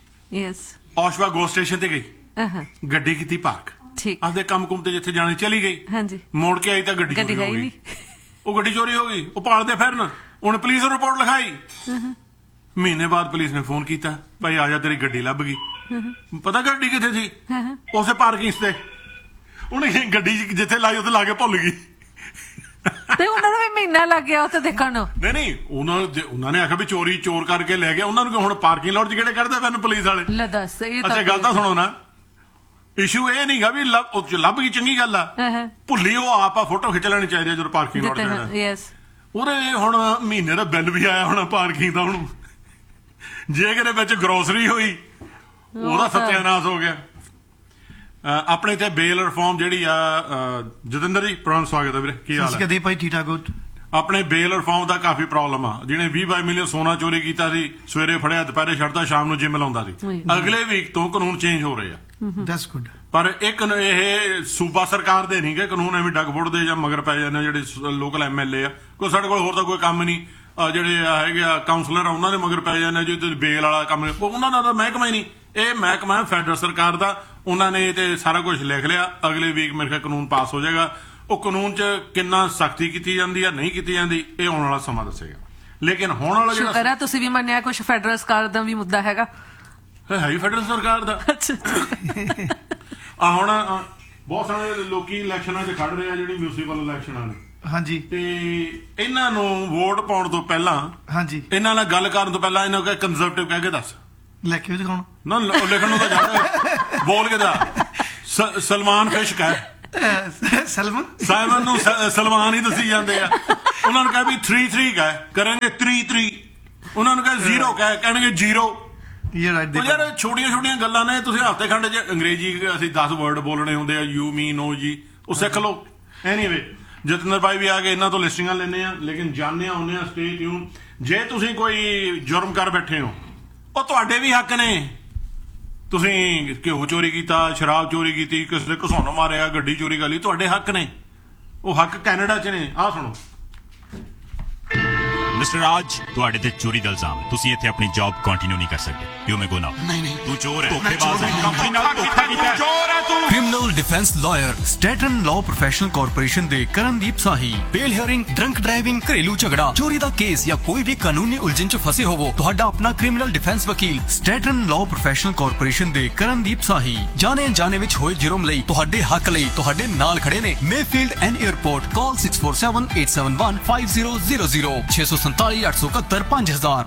ਯੈਸ ਔਸ਼ਵਾ ਗੋ ਸਟੇਸ਼ਨ ਤੇ ਗਈ, ਗੱਡੀ ਕੀਤੀ ਪਾਰਕ, ਠੀਕ, ਆਪਦੇ ਕੰਮ ਕੁੰਮ ਤੇ ਜਿੱਥੇ ਜਾਣੀ ਚਲੀ ਗਈ। ਹਾਂਜੀ, ਮੋੜ ਕੇ ਆਈ ਤਾਂ ਗੱਡੀ ਚੋਰੀ ਹੋ ਗਈ। ਉਹ ਗੱਡੀ ਚੋਰੀ ਹੋ ਗਈ, ਉਹ ਭਾਲਦੇ ਫਿਰਨ, ਉਹਨੇ ਪੁਲਿਸ ਨੂੰ ਰਿਪੋਰਟ ਲਿਖਾਈ। ਮਹੀਨੇ ਬਾਅਦ ਪੁਲਿਸ ਨੇ ਫੋਨ ਕੀਤਾ, ਭਾਈ ਆ ਜਾ ਤੇਰੀ ਗੱਡੀ ਲੱਭ ਗਈ। ਪਤਾ ਗੱਡੀ ਕਿੱਥੇ ਸੀ? ਉਸੇ ਪਾਰਕਿੰਗ ਤੇ। ਉਹਨੇ ਗੱਡੀ ਜਿੱਥੇ ਲਾਈ ਉੱਥੇ ਲਾ ਕੇ ਭੁੱਲ ਗਈ। ਤੇ ਉਹਨਾਂ ਦਾ ਵੀ ਮਹੀਨਾ ਲੱਗ ਗਿਆ ਉੱਥੇ ਦੇਖਣ ਨੂੰ। ਨਹੀਂ ਨਹੀਂ, ਉਹਨਾਂ ਉਹਨਾਂ ਨੇ ਆਖਿਆ ਵੀ ਚੋਰੀ ਚੋਰ ਕਰਕੇ ਲੈ ਗਿਆ। ਉਹਨਾਂ ਨੂੰ ਹੁਣ ਪਾਰਕਿੰਗ ਲੋਟ ਚ ਕਿਹੜੇ ਕੱਢਦੇ ਪੈਣ ਪੁਲਿਸ ਵਾਲੇ? ਲੈ ਦੱਸ। ਅੱਛਾ ਗੱਲ ਤਾਂ ਸੁਣੋ ਨਾ, ਇਸ਼ੂ ਇਹ ਨਹੀਂਗਾ ਵੀ ਲੱਭ ਗਈ ਚੰਗੀ ਗੱਲ ਆ, ਭੁੱਲੀ ਉਹ ਆਪ ਆ। ਫੋਟੋ ਖਿੱਚ ਲੈਣੀ ਚਾਹੀਦੀ ਜਦੋਂ ਪਾਰਕਿੰਗ ਲੋਟ ਚ। ਉਹਦੇ ਹੁਣ ਮਹੀਨੇ ਦਾ ਬਿੱਲ ਵੀ ਆਇਆ ਹੋਣਾ ਪਾਰਕਿੰਗ ਦਾ। ਹੁਣ ਜੇ ਕਿਤੇ ਵਿੱਚ ਗਰੋਸਰੀ ਹੋਈ ਉਹਦਾ ਸਤਿਆਨਾਸ਼ ਹੋ ਗਿਆ। ਆਪਣੇ ਤੇ ਬੇਲ ਰਿਫਾਰਮ ਜਿਹੜੀ ਆ, ਜਤਿੰਦਰ ਜੀ ਪ੍ਰੋਗਰਾਮ ਸਵਾਗਤ ਹੈ ਵੀਰੇ, ਕੀ ਹਾਲ ਹੈ? ਭਾਈ ਠੀਕ ਠਾਕ। ਆਪਣੇ ਬੇਲ ਰਿਫਾਰਮ ਦਾ ਕਾਫੀ ਪ੍ਰੋਬਲਮ ਆ। ਜਿਹਨੇ ਵੀਹ ਬਾਈ ਮਿਲੀਅਨ ਸੋਨਾ ਚੋਰੀ ਕੀਤਾ ਸੀ, ਸਵੇਰੇ ਫੜਿਆ, ਦੁਪਹਿਰੇ ਛੱਡਦਾ, ਸ਼ਾਮ ਨੂੰ ਜਿੰਮ ਲਾਉਂਦਾ ਸੀ। ਅਗਲੇ ਵੀਕ ਤੋਂ ਕਾਨੂੰਨ ਚੇਂਜ ਹੋ ਰਹੇ ਆ। That's good. ਪਰ ਇੱਕ ਇਹ ਸੂਬਾ ਸਰਕਾਰ ਦੇ ਨਹੀਂ ਗੇ ਕਾਨੂੰਨ, ਐਵੇਂ ਡੱਗ ਫੁੱਟਦੇ ਜਾਂ ਮਗਰ ਪੈ ਜਾਂਦੇ ਜਿਹੜੇ ਲੋਕਲ ਐਮ ਐਲ ਏ ਆ। ਕੋਈ ਸਾਡੇ ਕੋਲ ਹੋਰ ਤਾਂ ਕੋਈ ਕੰਮ ਨਹੀਂ। ਜਿਹੜੇ ਹੈਗੇ ਆ ਕਾਉਂਸਲਰ ਆ, ਉਹਨਾਂ ਦੇ ਮਗਰ ਪੈ ਜਾਂਦੇ ਜੀ ਬੇਲ ਵਾਲਾ ਕੰਮ। ਉਹਨਾਂ ਦਾ ਤਾਂ ਮਹਿਕਮਾ ਹੀ ਨਹੀਂ। ਇਹ ਮਹਿਕਮਾ ਫੈਡਰਲ ਸਰਕਾਰ ਦਾ। ਉਹਨਾਂ ਨੇ ਤੇ ਸਾਰਾ ਕੁਝ ਲਿਖ ਲਿਆ। ਅਗਲੇ ਵੀਕ ਮੇਰੇ ਖਿਆਲ ਕਾਨੂੰਨ ਪਾਸ ਹੋ ਜਾਏਗਾ। ਉਹ ਕਾਨੂੰਨ 'ਚ ਕਿੰਨਾ ਸਖਤੀ ਕੀਤੀ ਜਾਂਦੀ ਆ, ਨਹੀਂ ਕੀਤੀ ਜਾਂਦੀ, ਇਹ ਆਉਣ ਵਾਲਾ ਸਮਾਂ ਦੱਸੇਗਾ। ਲੇਕਿਨ ਹੁਣ ਵਾਲਾ ਜਿਹੜਾ ਸ਼ੁਕਰ ਹੈ ਤੁਸੀਂ ਵੀ ਮੰਨਿਆ ਕੁਝ ਫੈਡਰਲ ਸਰਕਾਰ ਦਾ ਵੀ ਮੁੱਦਾ ਹੈਗਾ। ਹੈ ਹੀ ਫੈਡਰਲ ਸਰਕਾਰ ਦਾ। ਆ ਹੁਣ ਬਹੁਤ ਸਾਰੇ ਲੋਕੀ ਇਲੈਕਸ਼ਨਾਂ 'ਚ ਖੜ ਰਹੇ ਆ, ਜਿਹੜੀ ਮਿਊਨਿਸਪਲ ਇਲੈਕਸ਼ਨਾਂ ਨੇ। ਹਾਂਜੀ। ਤੇ ਇਹਨਾਂ ਨੂੰ ਵੋਟ ਪਾਉਣ ਤੋਂ ਪਹਿਲਾਂ, ਹਾਂਜੀ, ਇਹਨਾਂ ਨਾਲ ਗੱਲ ਕਰਨ ਤੋਂ ਪਹਿਲਾਂ ਇਹਨਾਂ ਨੂੰ ਕੰਜ਼ਰਵੇਟਿਵ ਕਹਿ ਕੇ ਦੱਸ। ਲੈ ਕੇ ਦਿਖਾਉਣ ਨਾ, ਲਿਖਣ ਨੂੰ ਤਾਂ ਜਾਂਦਾ। ਬੋਲ ਕੇ ਦਾ ਸਲਮਾਨ ਫਿਸ਼ ਕਹਿ। ਸਲਮਾਨ ਸਾਈਮਨ ਨੂੰ ਸਲਮਾਨ ਹੀ ਦੱਸੀ ਜਾਂਦੇ ਆ। ਉਹਨਾਂ ਨੂੰ ਕਹਿ ਵੀ ਥ੍ਰੀ ਥ੍ਰੀ ਕਹਿ, ਕਰਨਗੇ ਥ੍ਰੀ ਥ੍ਰੀ। ਉਹਨਾਂ ਨੂੰ ਕਹਿ ਜ਼ੀਰੋ ਕਹਿ, ਕਹਿਣਗੇ ਜ਼ੀਰੋ। ਯਾਰ ਛੋਟੀਆਂ ਛੋਟੀਆਂ ਗੱਲਾਂ ਨੇ। ਤੁਸੀਂ ਹਫ਼ਤੇ ਖੰਡ ਚ ਅੰਗਰੇਜ਼ੀ ਅਸੀਂ ਦਸ ਵਰਡ ਬੋਲਣੇ ਹੁੰਦੇ ਆ, ਯੂ ਮੀ ਨੋ ਜੀ, ਉਹ ਸਿੱਖ ਲਓ। ਐਨੀਵੇ ਜਤਿੰਦਰ ਭਾਈ ਵੀ ਆ ਕੇ ਇਹਨਾਂ ਤੋਂ ਲਿਸਟਿੰਗਾਂ ਲੈਂਦੇ ਆ। ਲੇਕਿਨ ਜਾਣਦੇ ਆਉਂਦੇ ਆ ਸਟੇ ਟਿਊਨ। ਜੇ ਤੁਸੀਂ ਕੋਈ ਜੁਰਮ ਕਰ ਬੈਠੇ ਹੋ, ਉਹ ਤੁਹਾਡੇ ਵੀ ਹੱਕ ਨੇ। ਤੁਸੀਂ ਘਿਓ ਚੋਰੀ ਕੀਤਾ, ਸ਼ਰਾਬ ਚੋਰੀ ਕੀਤੀ, ਕਿਸੇ ਨੇ ਘਸੌਣ ਮਾਰਿਆ, ਗੱਡੀ ਚੋਰੀ ਕਰ ਲਈ, ਤੁਹਾਡੇ ਹੱਕ ਨੇ। ਉਹ ਹੱਕ ਕੈਨੇਡਾ ਚ ਨੇ। ਆਹ ਸੁਣੋ। ਮਿਸਟਰ ਰਾਜ, ਤੁਹਾਡੇ ਤੇ ਚੋਰੀ ਦਾ ਇਲਜ਼ਾਮ ਹੈ। ਤੁਸੀਂ ਇੱਥੇ ਆਪਣੀ ਜੌਬ ਕੰਟੀਨਿਊ ਨਹੀਂ ਕਰ ਸਕਦੇ। ਯੂ ਮੇ ਗੋ ਨਾਓ। ਨਹੀਂ ਨਹੀਂ, ਤੂੰ ਚੋਰ ਹੈ, ਧੋਖੇਬਾਜ਼ ਹੈ, ਕੰਪਨੀ ਨਾਲ ਧੋਖਾ ਕੀਤਾ ਹੈ, ਚੋਰ ਹੈ ਤੂੰ। Criminal defence lawyer ਸਟੈਟਨ law professional corporation ਦੇ ਕਰਨਦੀਪ ਸਾਹੀ। ਬੇਲ ਹੀਅਰਿੰਗ, ਡਰੰਕ ਡਰਾਈਵਿੰਗ, ਘਰੇਲੂ ਝਗੜਾ, ਚੋਰੀ ਦਾ ਕੇਸ ਜਾਂ ਕੋਈ ਵੀ ਕਾਨੂੰਨੀ ਉਲਝਣ ਚ ਫਸੇ ਹੋਵੋ, ਤੁਹਾਡਾ ਆਪਣਾ ਕ੍ਰਿਮੀਨਲ ਡਿਫੈਂਸ ਵਕੀਲ ਸਟੈਟਨ ਲਾਅ ਪ੍ਰੋਫੈਸ਼ਨਲ ਕਾਰਪੋਰੇਸ਼ਨ ਦੇ ਕਰਨਦੀਪ ਸਾਹੀ ਜਾਣੇ ਅਣਜਾਣੇ ਵਿੱਚ ਹੋਏ ਜੁਰਮ ਲਈ, ਤੁਹਾਡੇ ਹੱਕ ਲਈ, ਤੁਹਾਡੇ ਨਾਲ ਖੜੇ ਨੇ। Mayfield and airport. Call six four seven eight seven one five zero zero zero ਛੇ ਸੌ ਸੰਤਾਲੀ ਅੱਠ ਸੌ ਇਕਹੱਤਰ ਪੰਜ ਹਜ਼ਾਰ।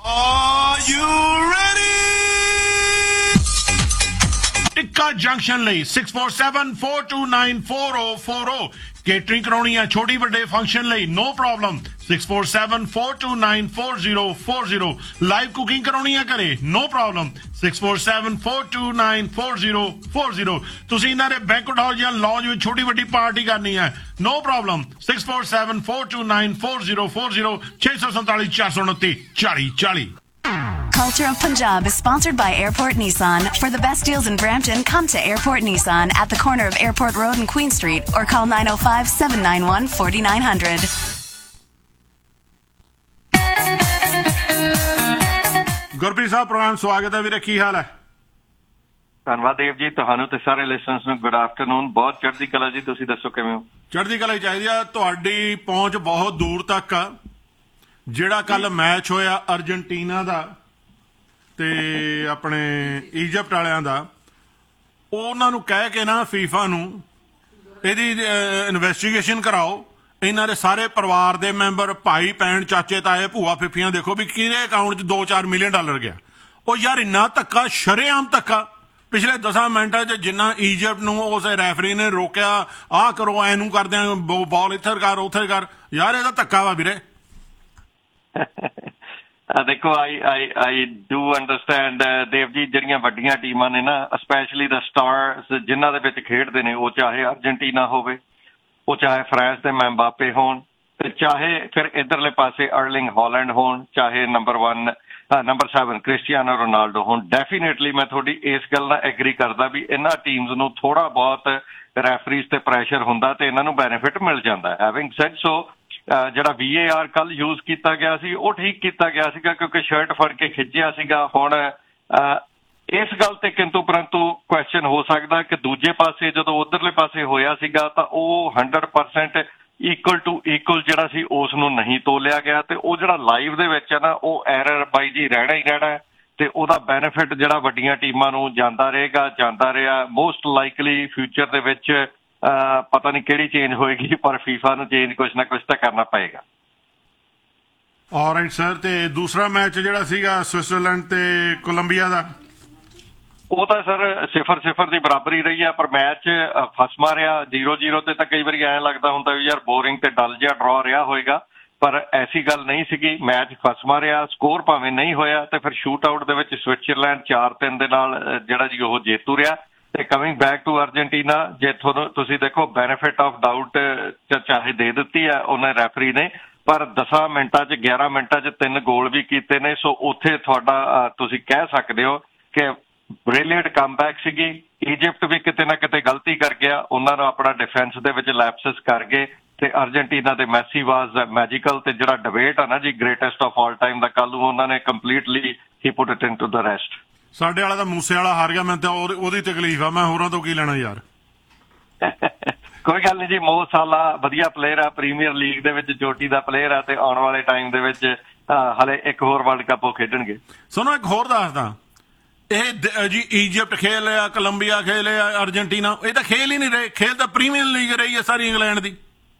ਟਿੱਕਾ ਜੰਕਸ਼ਨ ਲਈ six four seven four two nine four zero four zero. Catering ਕਰਾਉਣੀ ਆ ਛੋਟੀ ਵੱਡੇ ਫੰਕਸ਼ਨ ਲਈ, no problem. Six four seven four two nine four zero four zero. Live cooking ਕਰਾਉਣੀ ਆ ਘਰੇ, no problem. Six four seven four two nine four zero four zero. ਤੁਸੀਂ ਇਹਨਾਂ ਦੇ ਬੈਂਕਟ ਹਾਲ ਜਾਂ ਲੌਂਜ ਵਿੱਚ ਛੋਟੀ ਵੱਡੀ ਪਾਰਟੀ ਕਰਨੀ ਹੈ, no problem. Six four seven four two nine four zero four zero ਛੇ ਸੌ ਸੰਤਾਲੀ ਚਾਰ ਸੌ ਉਨੱਤੀ ਚਾਲੀ ਚਾਲੀ। Culture of Punjab is sponsored by Airport Nissan. For the best deals in Brampton, come to Airport Nissan at the corner of Airport Road and Queen Street, or call nine oh five, seven nine one, four nine zero zero. Gurpreet Sahib programme ਸਵਾਗਤ ਹੈ ਵੀਰੇ, ਕੀ ਹਾਲ ਹੈ? ਧੰਨਵਾਦ ਦੇਵ ਜੀ, ਤੁਹਾਨੂੰ ਤੇ ਸਾਰੇ ਲਿਸਨਰਸ ਨੂੰ ਗੁੱਡ ਆਫਟਰਨੂਨ। ਬਹੁਤ ਚੜ੍ਹਦੀ ਕਲਾ ਜੀ, ਤੁਸੀਂ ਦੱਸੋ ਕਿਵੇਂ ਹੋ? ਚੜ੍ਹਦੀ ਕਲਾ ਹੀ ਚਾਹੀਦੀ ਆ। ਤੁਹਾਡੀ ਪਹੁੰਚ ਬਹੁਤ ਦੂਰ ਤੱਕ ਆ। ਜਿਹੜਾ ਕੱਲ ਮੈਚ ਹੋਇਆ ਅਰਜਨਟੀਨਾ ਦਾ ਤੇ ਆਪਣੇ ਈਜਿਪਟ ਵਾਲਿਆਂ ਦਾ, ਉਹਨਾਂ ਨੂੰ ਕਹਿ ਕੇ ਨਾ ਫੀਫਾ ਨੂੰ ਇਹਦੀ ਇਨਵੈਸਟੀਗੇਸ਼ਨ ਕਰਾਓ। ਇਹਨਾਂ ਦੇ ਸਾਰੇ ਪਰਿਵਾਰ ਦੇ ਮੈਂਬਰ, ਭਾਈ ਭੈਣ, ਚਾਚੇ ਤਾਏ, ਭੂਆ ਫਿੱਫੀਆਂ, ਦੇਖੋ ਵੀ ਕਿਹਦੇ ਅਕਾਊਂਟ 'ਚ ਦੋ ਚਾਰ ਮਿਲੀਅਨ ਡਾਲਰ ਗਿਆ। ਉਹ ਯਾਰ ਇੰਨਾ ਧੱਕਾ, ਸ਼ਰੇਆਮ ਧੱਕਾ। ਪਿਛਲੇ ਦਸਾਂ ਮਿੰਟਾਂ 'ਚ ਜਿੰਨਾ ਈਜਿਪਟ ਨੂੰ ਉਸ ਰੈਫਰੀ ਨੇ ਰੋਕਿਆ, ਆਹ ਕਰੋ, ਐਨੂੰ ਕਰਦੇ ਆ, ਬਾਲ ਇੱਧਰ ਕਰ ਉੱਥੇ ਕਰ, ਯਾਰ ਇਹਦਾ ਧੱਕਾ ਵਾ ਵੀਰੇ। ਦੇਖੋ ਆਈ ਆਈ I do understand Dev ji, ਜਿਹੜੀਆਂ ਵੱਡੀਆਂ ਟੀਮਾਂ ਨੇ ਨਾ, ਸਪੈਸ਼ਲੀ ਦਾ ਸਟਾਰਸ ਜਿਨ੍ਹਾਂ ਦੇ ਵਿੱਚ ਖੇਡਦੇ ਨੇ, ਉਹ ਚਾਹੇ ਅਰਜਨਟੀਨਾ ਹੋਵੇ, ਉਹ ਚਾਹੇ ਫਰਾਂਸ ਦੇ ਮੈਮਬਾਪੇ ਹੋਣ, ਤੇ ਚਾਹੇ ਫਿਰ ਇੱਧਰਲੇ ਪਾਸੇ ਅਰਲਿੰਗ ਹਾਲੈਂਡ ਹੋਣ, ਚਾਹੇ number one number seven Cristiano Ronaldo ਹੋਣ। ਡੈਫੀਨੇਟਲੀ ਮੈਂ ਤੁਹਾਡੀ ਇਸ ਗੱਲ ਨਾਲ ਐਗਰੀ ਕਰਦਾ ਵੀ ਇਹਨਾਂ ਟੀਮਸ ਨੂੰ ਥੋੜਾ ਬਹੁਤ ਰੈਫਰੀਜ਼ ਤੇ ਪ੍ਰੈਸ਼ਰ ਹੁੰਦਾ ਤੇ ਇਹਨਾਂ ਨੂੰ ਬੈਨੀਫਿਟ ਮਿਲ ਜਾਂਦਾ। ਹੈਵਿੰਗ ਸੈਡ ਸੋ, ਜਿਹੜਾ ਵੀ ਏ ਆਰ ਕੱਲ ਯੂਜ਼ ਕੀਤਾ ਗਿਆ ਸੀ ਉਹ ਠੀਕ ਕੀਤਾ ਗਿਆ ਸੀਗਾ, ਕਿਉਂਕਿ ਸ਼ਰਟ ਫੜ ਕੇ ਖਿੱਚਿਆ ਸੀਗਾ। ਹੁਣ ਇਸ ਗੱਲ ਤੇ ਕਿੰਤੂ ਪਰੰਤੂ ਕੁਐਸਚਨ ਹੋ ਸਕਦਾ ਕਿ ਦੂਜੇ ਪਾਸੇ ਜਦੋਂ ਉਧਰਲੇ ਪਾਸੇ ਹੋਇਆ ਸੀਗਾ ਤਾਂ ਉਹ hundred percent equal to equal ਜਿਹੜਾ ਸੀ ਉਸ ਨੂੰ ਨਹੀਂ ਤੋਲਿਆ ਗਿਆ, ਤੇ ਉਹ ਜਿਹੜਾ ਲਾਈਵ ਦੇ ਵਿੱਚ ਹੈ ਨਾ ਉਹ ਐਰਰ ਬਾਈ ਜੀ ਰਹਿਣਾ ਹੀ ਰਹਿਣਾ, ਤੇ ਉਹਦਾ ਬੈਨੀਫਿਟ ਜਿਹੜਾ ਵੱਡੀਆਂ ਟੀਮਾਂ ਨੂੰ ਜਾਂਦਾ ਰਹੇਗਾ ਜਾਂਦਾ ਰਿਹਾ। ਮੋਸਟ ਲਾਈਕਲੀ ਫਿਊਚਰ ਦੇ ਵਿੱਚ ਪਤਾ ਨਹੀਂ ਕਿਹੜੀ ਚੇਂਜ ਹੋਏਗੀ, ਪਰ ਫੀਫਾ ਨੂੰ ਚੇਂਜ ਕੁਛ ਨਾ ਕੁਛ ਤਾਂ ਕਰਨਾ ਪਏਗਾ। ਆਲਰਾਈਟ ਸਰ, ਤੇ ਦੂਸਰਾ ਮੈਚ ਜਿਹੜਾ ਸੀਗਾ ਸਵਿਟਜ਼ਰਲੈਂਡ ਤੇ ਕੋਲੰਬੀਆ ਦਾ, ਉਹ ਤਾਂ ਸਰ ਸਿਫਰ ਸਿਫਰ ਦੀ ਬਰਾਬਰੀ ਰਹੀ ਆ, ਪਰ ਮੈਚ ਫਸਮਾ ਰਿਹਾ ਜ਼ੀਰੋ ਜ਼ੀਰੋ ਤੇ। ਤਾਂ ਕਈ ਵਾਰੀ ਐਂ ਲੱਗਦਾ ਹੁੰਦਾ ਵੀ ਯਾਰ ਬੋਰਿੰਗ ਤੇ ਡਲ ਜਿਹਾ ਡਰਾ ਰਿਹਾ ਹੋਏਗਾ, ਪਰ ਐਸੀ ਗੱਲ ਨਹੀਂ ਸੀਗੀ। ਮੈਚ ਫਸਮਾ ਰਿਹਾ, ਸਕੋਰ ਭਾਵੇਂ ਨਹੀਂ ਹੋਇਆ, ਤੇ ਫਿਰ ਸ਼ੂਟ ਆਊਟ ਦੇ ਵਿੱਚ ਸਵਿਟਜ਼ਰਲੈਂਡ ਚਾਰ ਤਿੰਨ ਦੇ ਨਾਲ ਜਿਹੜਾ ਜੀ ਉਹ ਜੇਤੂ ਰਿਹਾ। ਤੇ ਕਮਿੰਗ ਬੈਕ ਟੂ ਅਰਜਨਟੀਨਾ, ਜੇ ਤੁਹਾਨੂੰ ਤੁਸੀਂ ਦੇਖੋ ਬੈਨੀਫਿਟ ਆਫ ਡਾਊਟ ਚਾਹੇ ਦੇ ਦਿੱਤੀ ਹੈ ਉਹਨੇ ਰੈਫਰੀ ਨੇ, ਪਰ ਦਸਾਂ ਮਿੰਟਾਂ 'ਚ ਗਿਆਰਾਂ ਮਿੰਟਾਂ 'ਚ ਤਿੰਨ ਗੋਲ ਵੀ ਕੀਤੇ ਨੇ। ਸੋ ਉੱਥੇ ਤੁਹਾਡਾ ਤੁਸੀਂ ਕਹਿ ਸਕਦੇ ਹੋ ਕਿ ਬ੍ਰਿਲੀਅੰਟ ਕਮਬੈਕ ਸੀਗੀ। ਈਜਿਪਟ ਵੀ ਕਿਤੇ ਨਾ ਕਿਤੇ ਗਲਤੀ ਕਰ ਗਿਆ, ਉਹਨਾਂ ਨੂੰ ਆਪਣਾ ਡਿਫੈਂਸ ਦੇ ਵਿੱਚ ਲੈਪਸਸ ਕਰ ਗਏ, ਤੇ ਅਰਜਨਟੀਨਾ ਦੇ ਮੈਸੀ ਵਾਜ਼ ਮੈਜੀਕਲ। ਤੇ ਜਿਹੜਾ ਡਿਬੇਟ ਆ ਨਾ ਜੀ ਗ੍ਰੇਟੈਸਟ ਆਫ ਆਲ ਟਾਈਮ ਦਾ, ਕੱਲ ਨੂੰ ਉਹਨਾਂ ਨੇ completely he put it into the rest. ਸਾਡੇ ਵਾਲਾ ਤਾਂ ਮੂਸੇ ਵਾਲਾ ਹਾਰ ਗਿਆ, ਮੈਂ ਤਾਂ ਉਹਦੀ ਤਕਲੀਫ ਆ, ਮੈਂ ਹੋਰਾਂ ਤੋਂ ਕੀ ਲੈਣਾ ਯਾਰ। ਕੋਈ ਗੱਲ ਨਹੀਂ ਜੀ, ਮੋ ਸਾਲਾ ਵਧੀਆ ਪਲੇਅਰ ਆ, ਪ੍ਰੀਮੀਅਰ ਲੀਗ ਦੇ ਵਿੱਚ ਚੋਟੀ ਦਾ ਪਲੇਅਰ ਆ, ਤੇ ਆਉਣ ਵਾਲੇ ਟਾਈਮ ਦੇ ਵਿੱਚ ਹਲੇ ਇੱਕ ਹੋਰ ਵਰਲਡ ਕੱਪ ਉਹ ਖੇਡਣਗੇ। ਸੁਣੋ ਇੱਕ ਹੋਰ ਦੱਸਦਾ, ਇਹ ਜੀ ਈਜਿਪਟ ਖੇਲ ਰਿਹਾ, ਕੋਲੰਬੀਆ ਖੇਲ ਰਿਹਾ, ਅਰਜਨਟੀਨਾ, ਇਹ ਤਾਂ ਖੇਲ ਹੀ ਨਹੀਂ ਰਹੇ। ਖੇਲ ਤਾਂ ਪ੍ਰੀਮੀਅਰ ਲੀਗ ਰਹੀ ਹੈ ਸਾਰੀ ਇੰਗਲੈਂਡ ਦੀ।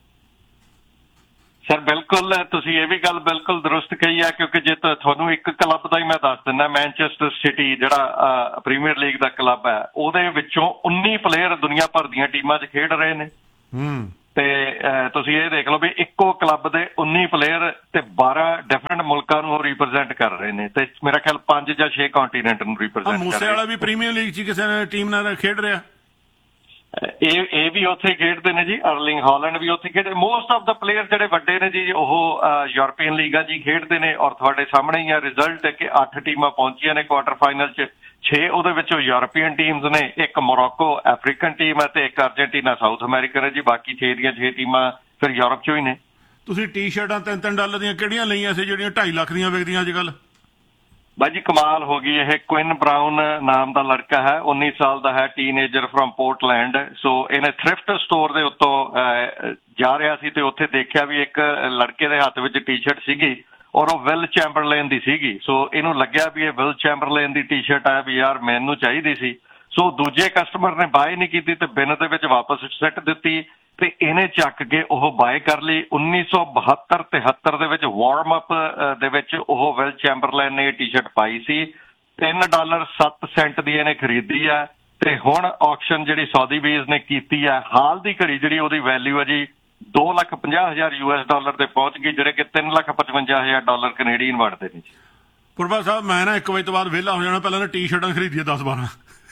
ਸਰ ਬਿਲਕੁਲ, ਤੁਸੀਂ ਇਹ ਵੀ ਗੱਲ ਬਿਲਕੁਲ ਦਰੁਸਤ ਕਹੀ ਹੈ, ਕਿਉਂਕਿ ਜੇ ਤੁਹਾਨੂੰ ਇੱਕ ਕਲੱਬ ਦਾ ਹੀ ਮੈਂ ਦੱਸ ਦਿੰਦਾ, ਮੈਨਚੈਸਟਰ ਸਿਟੀ ਜਿਹੜਾ ਪ੍ਰੀਮੀਅਰ ਲੀਗ ਦਾ ਕਲੱਬ ਹੈ, ਉਹਦੇ ਵਿੱਚੋਂ ਉੱਨੀ ਪਲੇਅਰ ਦੁਨੀਆ ਭਰ ਦੀਆਂ ਟੀਮਾਂ 'ਚ ਖੇਡ ਰਹੇ ਨੇ। ਤੇ ਤੁਸੀਂ ਇਹ ਦੇਖ ਲਓ ਵੀ ਇੱਕੋ ਕਲੱਬ ਦੇ ਉੱਨੀ ਪਲੇਅਰ ਤੇ ਬਾਰਾਂ ਡਿਫਰੈਂਟ ਮੁਲਕਾਂ ਨੂੰ ਰਿਪਰੈਜ਼ੈਂਟ ਕਰ ਰਹੇ ਨੇ, ਤੇ ਮੇਰਾ ਖਿਆਲ ਪੰਜ ਜਾਂ ਛੇ ਕੰਟੀਨੈਂਟ ਨੂੰ ਰਿਪਰੈਜ਼ੈਂਟ ਕਰ ਰਹੇ ਨੇ। ਮੂਸੇ ਵਾਲਾ ਵੀ ਪ੍ਰੀਮੀਅਰ ਲੀਗ 'ਚ ਕਿਸੇ ਨੇ ਟੀਮ ਨਾਲ ਖੇਡ ਰਿਹਾ। ਇਹ ਇਹ ਵੀ ਉੱਥੇ ਖੇਡਦੇ ਨੇ ਜੀ, ਅਰਲਿੰਗ ਹਾਲੈਂਡ ਵੀ ਉੱਥੇ ਖੇਡਦੇ। ਮੋਸਟ ਆਫ ਦਾ ਪਲੇਅਰ ਜਿਹੜੇ ਵੱਡੇ ਨੇ ਜੀ ਉਹ ਯੂਰਪੀਅਨ ਲੀਗਾਂ 'ਚ ਹੀ ਖੇਡਦੇ ਨੇ, ਔਰ ਤੁਹਾਡੇ ਸਾਹਮਣੇ ਹੀ ਆ ਰਿਜ਼ਲਟ ਕਿ ਅੱਠ ਟੀਮਾਂ ਪਹੁੰਚੀਆਂ ਨੇ ਕੁਆਟਰ ਫਾਈਨਲ 'ਚ, ਛੇ ਉਹਦੇ ਵਿੱਚੋਂ ਯੂਰਪੀਅਨ ਟੀਮਸ ਨੇ, ਇੱਕ ਮੋਰੋਕੋ ਅਫਰੀਕਨ ਟੀਮ ਹੈ, ਤੇ ਇੱਕ ਅਰਜਨਟੀਨਾ ਸਾਊਥ ਅਮਰੀਕਨ ਹੈ ਜੀ। ਬਾਕੀ ਛੇ ਦੀਆਂ ਛੇ ਟੀਮਾਂ ਫਿਰ ਯੂਰਪ 'ਚੋਂ ਹੀ ਨੇ। ਤੁਸੀਂ ਟੀ ਸ਼ਰਟਾਂ ਤਿੰਨ ਤਿੰਨ ਡਾਲਰ ਦੀਆਂ ਕਿਹੜੀਆਂ ਲਈਆਂ ਸੀ ਜਿਹੜੀਆਂ ਢਾਈ ਲੱਖ ਦੀਆਂ ਵਿਕਦੀਆਂ ਅੱਜ ਕੱਲ੍ਹ? ਬਾਈ ਜੀ ਕਮਾਲ ਹੋ ਗਈ। ਇਹ ਕੁਇਨ ਬਰਾਊਨ ਨਾਮ ਦਾ ਲੜਕਾ ਹੈ, ਉੱਨੀ ਸਾਲ ਦਾ ਹੈ, ਟੀਨੇਜਰ ਫਰੋਮ ਪੋਰਟਲੈਂਡ। ਸੋ ਇਹਨੇ ਥ੍ਰਿਫਟ ਸਟੋਰ ਦੇ ਉੱਤੋਂ ਜਾ ਰਿਹਾ ਸੀ, ਤੇ ਉੱਥੇ ਦੇਖਿਆ ਵੀ ਇੱਕ ਲੜਕੇ ਦੇ ਹੱਥ ਵਿੱਚ ਟੀ ਸ਼ਰਟ ਸੀਗੀ, ਔਰ ਉਹ ਵਿਲ ਚੈਂਬਰਲੇਨ ਦੀ ਸੀਗੀ। ਸੋ ਇਹਨੂੰ ਲੱਗਿਆ ਵੀ ਇਹ ਵਿਲ ਚੈਂਬਰਲੇਨ ਦੀ ਟੀ ਸ਼ਰਟ ਹੈ, ਵੀ ਯਾਰ ਮੈਨੂੰ ਚਾਹੀਦੀ ਸੀ। ਸੋ ਦੂਜੇ ਕਸਟਮਰ ਨੇ ਬਾਏ ਨਹੀਂ ਕੀਤੀ, ਤੇ ਬਿਨ ਦੇ ਵਿੱਚ ਵਾਪਸ ਸਿੱਟ ਦਿੱਤੀ, ਤੇ ਇਹਨੇ ਚੱਕ ਕੇ ਉਹ ਬਾਏ ਕਰ ਲਈ। ਉੱਨੀ ਸੌ ਬਹੱਤਰ ਤਿਹੱਤਰ ਦੇ ਵਿੱਚ ਵਾਰਮ ਅਪ ਦੇ ਵਿੱਚ ਉਹ ਵਿਲ ਚੈਂਬਰਲੇਨ ਨੇ ਇਹ ਟੀ ਸ਼ਰਟ ਪਾਈ ਸੀ। ਤਿੰਨ ਡਾਲਰ ਸੱਤ ਸੈਂਟ ਦੀ ਇਹਨੇ ਖਰੀਦੀ ਹੈ, ਤੇ ਹੁਣ ਆਕਸ਼ਨ ਜਿਹੜੀ ਸੌਦੀ ਬੇਸ ਨੇ ਕੀਤੀ ਹੈ, ਹਾਲ ਦੀ ਘੜੀ ਜਿਹੜੀ ਉਹਦੀ ਵੈਲਿਊ ਹੈ ਜੀ ਦੋ ਲੱਖ ਪੰਜਾਹ ਹਜ਼ਾਰ ਯੂ ਐਸ ਡਾਲਰ ਤੇ ਪਹੁੰਚ ਗਈ, ਜਿਹੜੇ ਕਿ ਤਿੰਨ ਲੱਖ ਪਚਵੰਜਾ ਹਜ਼ਾਰ ਡਾਲਰ ਕੈਨੇਡੀਅਨ ਬਣਦੇ ਨੇ ਜੀ। ਪੁਰਬਾ ਸਾਹਿਬ, ਮੈਂ ਨਾ ਇੱਕ ਵਜੇ ਤੋਂ ਬਾਅਦ ਵਿਹਲਾ ਹੋ ਜਾਣਾ, ਪਹਿਲਾਂ ਨਾ ਟੀ ਸ਼ਰਟਾਂ ਖਰੀਦੀਆਂ ਦਸ ਬਾਰਾਂ।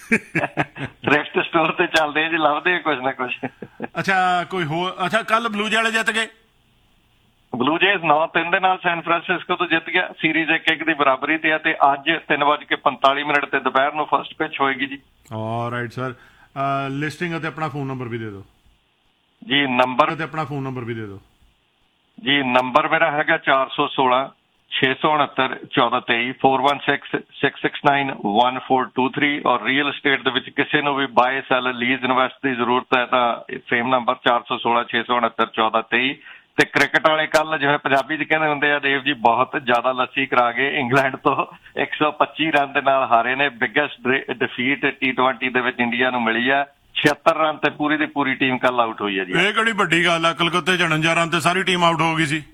ਥ੍ਰਿਫਟ ਸਟੋਰ ਤੇ ਚੱਲਦੇ ਆ ਜੀ, ਲੱਭਦੇ ਆ ਕੁਛ ਨਾ ਕੁਛ। ਅੱਛਾ ਕੋਈ ਹੋਰ? ਅੱਛਾ ਕੱਲ ਬਲੂਜ ਵਾਲੇ ਜਿੱਤ ਗਏ। ਬਲੂ ਜੇਜ਼ ਨੌ ਤਿੰਨ ਦੇ ਨਾਲ ਸੈਨ ਫਰਾਂਸਿਸਕੋ ਤੋਂ ਜਿੱਤ ਗਿਆ, ਸੀਰੀਜ਼ ਇੱਕ ਇੱਕ ਦੀ ਬਰਾਬਰੀ ਤੇ ਆ, ਤੇ ਅੱਜ ਤਿੰਨ ਵੱਜ ਕੇ ਪੰਤਾਲੀ ਮਿੰਟ ਤੇ ਦੁਪਹਿਰ ਨੂੰ ਫਸਟ ਪਿਚ ਹੋਏਗੀ ਜੀ। ਆਲਰਾਈਟ ਸਰ, ਲਿਸਟਿੰਗ ਅਤੇ ਆਪਣਾ ਫੋਨ ਨੰਬਰ ਵੀ ਦੇ ਦਿਓ ਜੀ। ਨੰਬਰ ਤੇ ਆਪਣਾ ਫੋਨ ਨੰਬਰ ਵੀ ਦੇ ਦਿਓ ਜੀ। ਨੰਬਰ ਮੇਰਾ ਹੈਗਾ ਚਾਰ ਸੌ ਸੋਲਾਂ ਛੇ ਸੌ ਉਣਹੱਤਰ ਚੌਦਾਂ ਤੇਈ four one six six six nine one four two three. ਔਰ ਰੀਅਲ ਐਸਟੇਟ ਦੇ ਵਿੱਚ ਕਿਸੇ ਨੂੰ ਵੀ ਬਾਏ ਸੈਲ ਲੀਜ਼ ਇਨਵੈਸਟ ਦੀ ਜ਼ਰੂਰਤ ਹੈ ਤਾਂ ਸੇਮ ਨੰਬਰ ਚਾਰ ਸੌ ਸੋਲਾਂ ਛੇ ਸੌ ਉਣਹੱਤਰ ਚੌਦਾਂ ਤੇਈ। ਤੇ ਕ੍ਰਿਕਟ ਵਾਲੇ ਕੱਲ ਜਿਵੇਂ ਪੰਜਾਬੀ ਚ ਕਹਿੰਦੇ ਹੁੰਦੇ ਆ ਦੇਵ ਜੀ, ਬਹੁਤ ਜ਼ਿਆਦਾ ਲੱਸੀ ਕਰਾ ਗਏ, ਇੰਗਲੈਂਡ ਤੋਂ ਇੱਕ ਸੌ ਪੱਚੀ ਰਨ ਦੇ ਨਾਲ ਹਾਰੇ ਨੇ। ਬਿਗੈਸਟ ਡਿਫੀਟ ਟੀ ਟਵੈਂਟੀ ਦੇ ਵਿੱਚ ਇੰਡੀਆ ਨੂੰ ਮਿਲੀ ਆ। ਛਿਅੱਤਰ ਰਨ ਤੇ ਪੂਰੀ ਦੀ ਪੂਰੀ ਟੀਮ ਕੱਲ ਆਊਟ ਹੋਈ ਹੈ ਜੀ। ਇਹ ਕਿਹੜੀ ਵੱਡੀ ਗੱਲ ਆ, ਕਲਕੱਤੇ ਚ ਉਣੰਜਾ ਰਨ ਤੇ ਸਾਰੀ ਟੀਮ ਆਊਟ ਹੋ ਗਈ ਸੀ।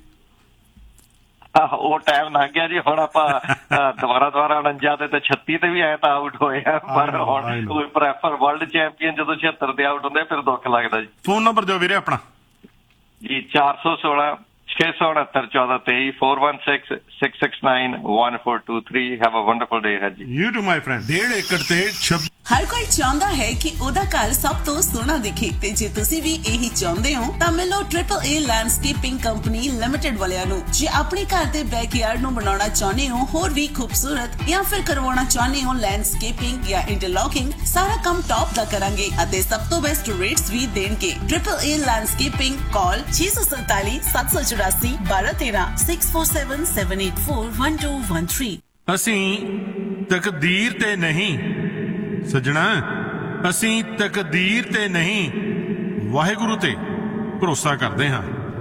ਉਹ ਟਾਈਮ ਲੰਘ ਗਿਆ ਜੀ, ਹੁਣ ਆਪਾਂ ਦੁਬਾਰਾ ਦੁਬਾਰਾ ਉਣੰਜਾ ਤੇ ਤੇ ਛੱਤੀ ਤੇ ਵੀ ਐ ਤਾਂ ਆਊਟ ਹੋਏ ਆ, ਪਰ ਹੁਣ ਕੋਈ ਪ੍ਰੈਫਰ ਵਰਲਡ ਚੈਂਪੀਅਨ ਜਦੋਂ ਛਿਅੱਤਰ ਤੇ ਆਊਟ ਹੁੰਦੇ ਫਿਰ ਦੁੱਖ ਲੱਗਦਾ ਜੀ। ਫੋਨ ਨੰਬਰ ਦਿਓ ਵੀਰੇ ਆਪਣਾ ਜੀ। ਚਾਰ ਸੌ ਸੋਲਾਂ ਛੇ ਸੌ ਉਣਹੱਤਰ ਚੌਦਾਂ ਤੇਈ four one six six six nine one four two three. Have a wonderful ਡੇ ਹੈ ਜੀ। You to my friend. ਡੇਢ ਏਕੜ ਤੇ ਛੱਬੀ। ਹਰ ਕੋਈ ਚਾਹੁੰਦਾ ਹੈ ਕਿ ਉਹਦਾ ਘਰ ਸਭ ਤੋਂ ਸੋਹਣਾ ਦਿਖੇ, ਤੇ ਜੇ ਤੁਸੀਂ ਵੀ ਇਹੀ ਚਾਹੁੰਦੇ ਹੋ ਤਾਂ ਮਿਲੋ ਟ੍ਰਿਪਲ ਏ ਲੈਂਡਸਕੇਪਿੰਗ ਕੰਪਨੀ ਲਿਮਟਿਡ ਵਾਲਿਆਂ ਨੂੰ। ਜੇ ਆਪਣੇ ਘਰ ਦੇ ਬੈਕਯਾਰਡ ਨੂੰ ਬਣਾਉਣਾ ਚਾਹੁੰਦੇ ਹੋ ਹੋਰ ਵੀ ਖੂਬਸੂਰਤ, ਜਾਂ ਫਿਰ ਕਰਵਾਉਣਾ ਚਾਹੁੰਦੇ ਹੋ ਲੈਂਡਸਕੇਪਿੰਗ ਜਾਂ ਇੰਟਰਲੌਕਿੰਗ, ਸਾਰਾ ਕੰਮ ਟੌਪ ਦਾ ਕਰਾਂਗੇ ਅਤੇ ਸਭ ਤੋਂ ਬੈਸਟ ਰੇਟਸ ਵੀ ਦੇਣਗੇ। ਟ੍ਰਿਪਲ ਏ ਲੈਂਡਸਕੇਪਿੰਗ, ਕਾਲ ਛੇ ਸੌ ਸੰਤਾਲੀ ਸੱਤ ਸੌ ਚੁਰਾਸੀ ਬਾਰਾਂ ਤੇਰਾਂ six four seven seven eight four one two one three. ਅਸੀਂ ਤਕਦੀਰ ਤੇ ਨਹੀਂ ਸੱਜਣਾ, ਅਸੀਂ ਤਕਦੀਰ ਤੇ ਨਹੀਂ ਵਾਹਿਗੁਰੂ ਤੇ ਭਰੋਸਾ ਕਰਦੇ ਹਾਂ।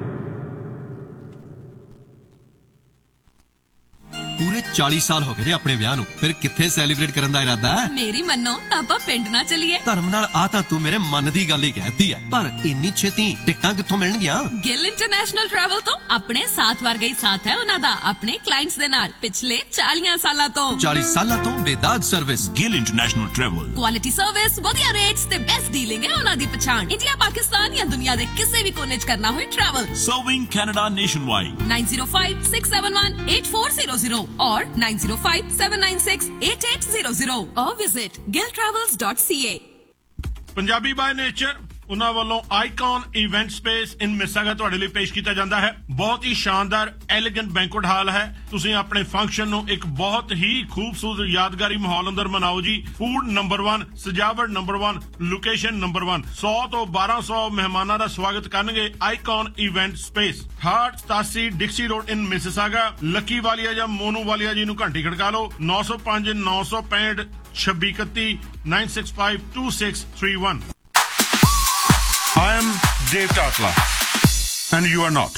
ਚਾਲੀ ਸਾਲ ਹੋ ਗਏ ਨੇ ਆਪਣੇ ਵਿਆਹ ਨੂੰ, ਫਿਰ ਕਿੱਥੇ ਸੈਲੀਬ੍ਰੇਟ ਕਰਨ ਦਾ ਇਰਾਦਾ ਹੈ? ਮੇਰੀ ਮੰਨੋ ਆਪਾਂ ਪਿੰਡ ਨਾ ਚੱਲੀਏ। ਧਰਮ ਨਾਲ ਆ ਤਾਂ ਤੂੰ ਮੇਰੇ ਮਨ ਦੀ ਗੱਲ ਹੀ ਕਹਿਤੀ ਹੈ, ਪਰ ਇੰਨੀ ਛੇਤੀ ਟਿਕਟਾਂ ਕਿੱਥੋਂ ਮਿਲਣਗੀਆਂ? ਗਿੱਲ ਇੰਟਰਨੈਸ਼ਨਲ ਟਰੈਵਲ ਤੋਂ। ਆਪਣੇ ਸਾਥ ਵਰਗਾ ਹੀ ਸਾਥ ਹੈ ਉਹਨਾਂ ਦਾ ਆਪਣੇ ਕਲਾਇੰਟਸ ਦੇ ਨਾਲ ਪਿਛਲੇ ਚਾਲੀਆਂ ਸਾਲਾਂ ਤੋਂ। ਚਾਲੀ ਸਾਲਾਂ ਤੋਂ ਬੇਦਾਗ service. Gill international travel. Quality service, ਵਧੀਆ ਰੇਟਸ ਤੇ ਬੈਸਟ ਡੀਲਿੰਗ ਹੈ ਉਹਨਾਂ ਦੀ ਪਛਾਣ। ਇੰਡੀਆ, ਪਾਕਿਸਤਾਨ ਜਾਂ ਦੁਨੀਆ ਦੇ ਕਿਸੇ ਵੀ ਕੋਨੇ 'ਚ ਕਰਨਾ ਹੋਏ travel. Serving Canada nationwide. nine zero five six seven one eight four zero zero or nine zero five seven nine six eight eight zero zero or visit gill travels dot c a. Punjabi ਬਾय nature ਉਹਨਾਂ ਵੱਲੋਂ ਆਈਕਨ ਇਵੈਂਟ ਸਪੇਸ ਇਨ ਮਿਸਾਗਾ ਤੁਹਾਡੇ ਲਈ ਪੇਸ਼ ਕੀਤਾ ਜਾਂਦਾ ਹੈ। ਬਹੁਤ ਹੀ ਸ਼ਾਨਦਾਰ ਐਲੀਗੈਂਟ ਬੈਂਕੁਏਟ ਹਾਲ ਹੈ। ਤੁਸੀਂ ਆਪਣੇ ਫੰਕਸ਼ਨ ਨੂੰ ਇੱਕ ਬਹੁਤ ਹੀ ਖੂਬਸੂਰਤ ਯਾਦਗਾਰੀ ਮਾਹੌਲ ਅੰਦਰ ਮਨਾਓ ਜੀ। ਫੂਡ ਨੰਬਰ ਇੱਕ, ਸਜਾਵਟ ਨੰਬਰ ਇੱਕ, ਲੋਕੇਸ਼ਨ ਨੰਬਰ ਇੱਕ। ਸੌ ਤੋਂ ਬਾਰਾਂ ਸੌ ਮਹਿਮਾਨਾਂ ਦਾ ਸਵਾਗਤ ਕਰਨਗੇ ਆਈਕਨ ਇਵੈਂਟ ਸਪੇਸ, ਹਾਰਟ ਸਤਾਸੀ ਡਿਕਸੀ ਰੋਡ ਇਨ ਮਿਸਿਸਾਗਾ। ਲੱਕੀ ਵਾਲੀਆ ਜਾਂ ਮੋਨੂ ਵਾਲੀਆ ਜੀ ਨੂੰ ਘੰਟੀ ਖੜਕਾ ਲਓ। ਨੌ ਸੌ ਪੰਜ ਨੌ ਸੌ ਪੈਂਹਠ ਛੱਬੀ ਇਕੱਤੀ nine six five two six three one। I am Dave Tatla and you are not.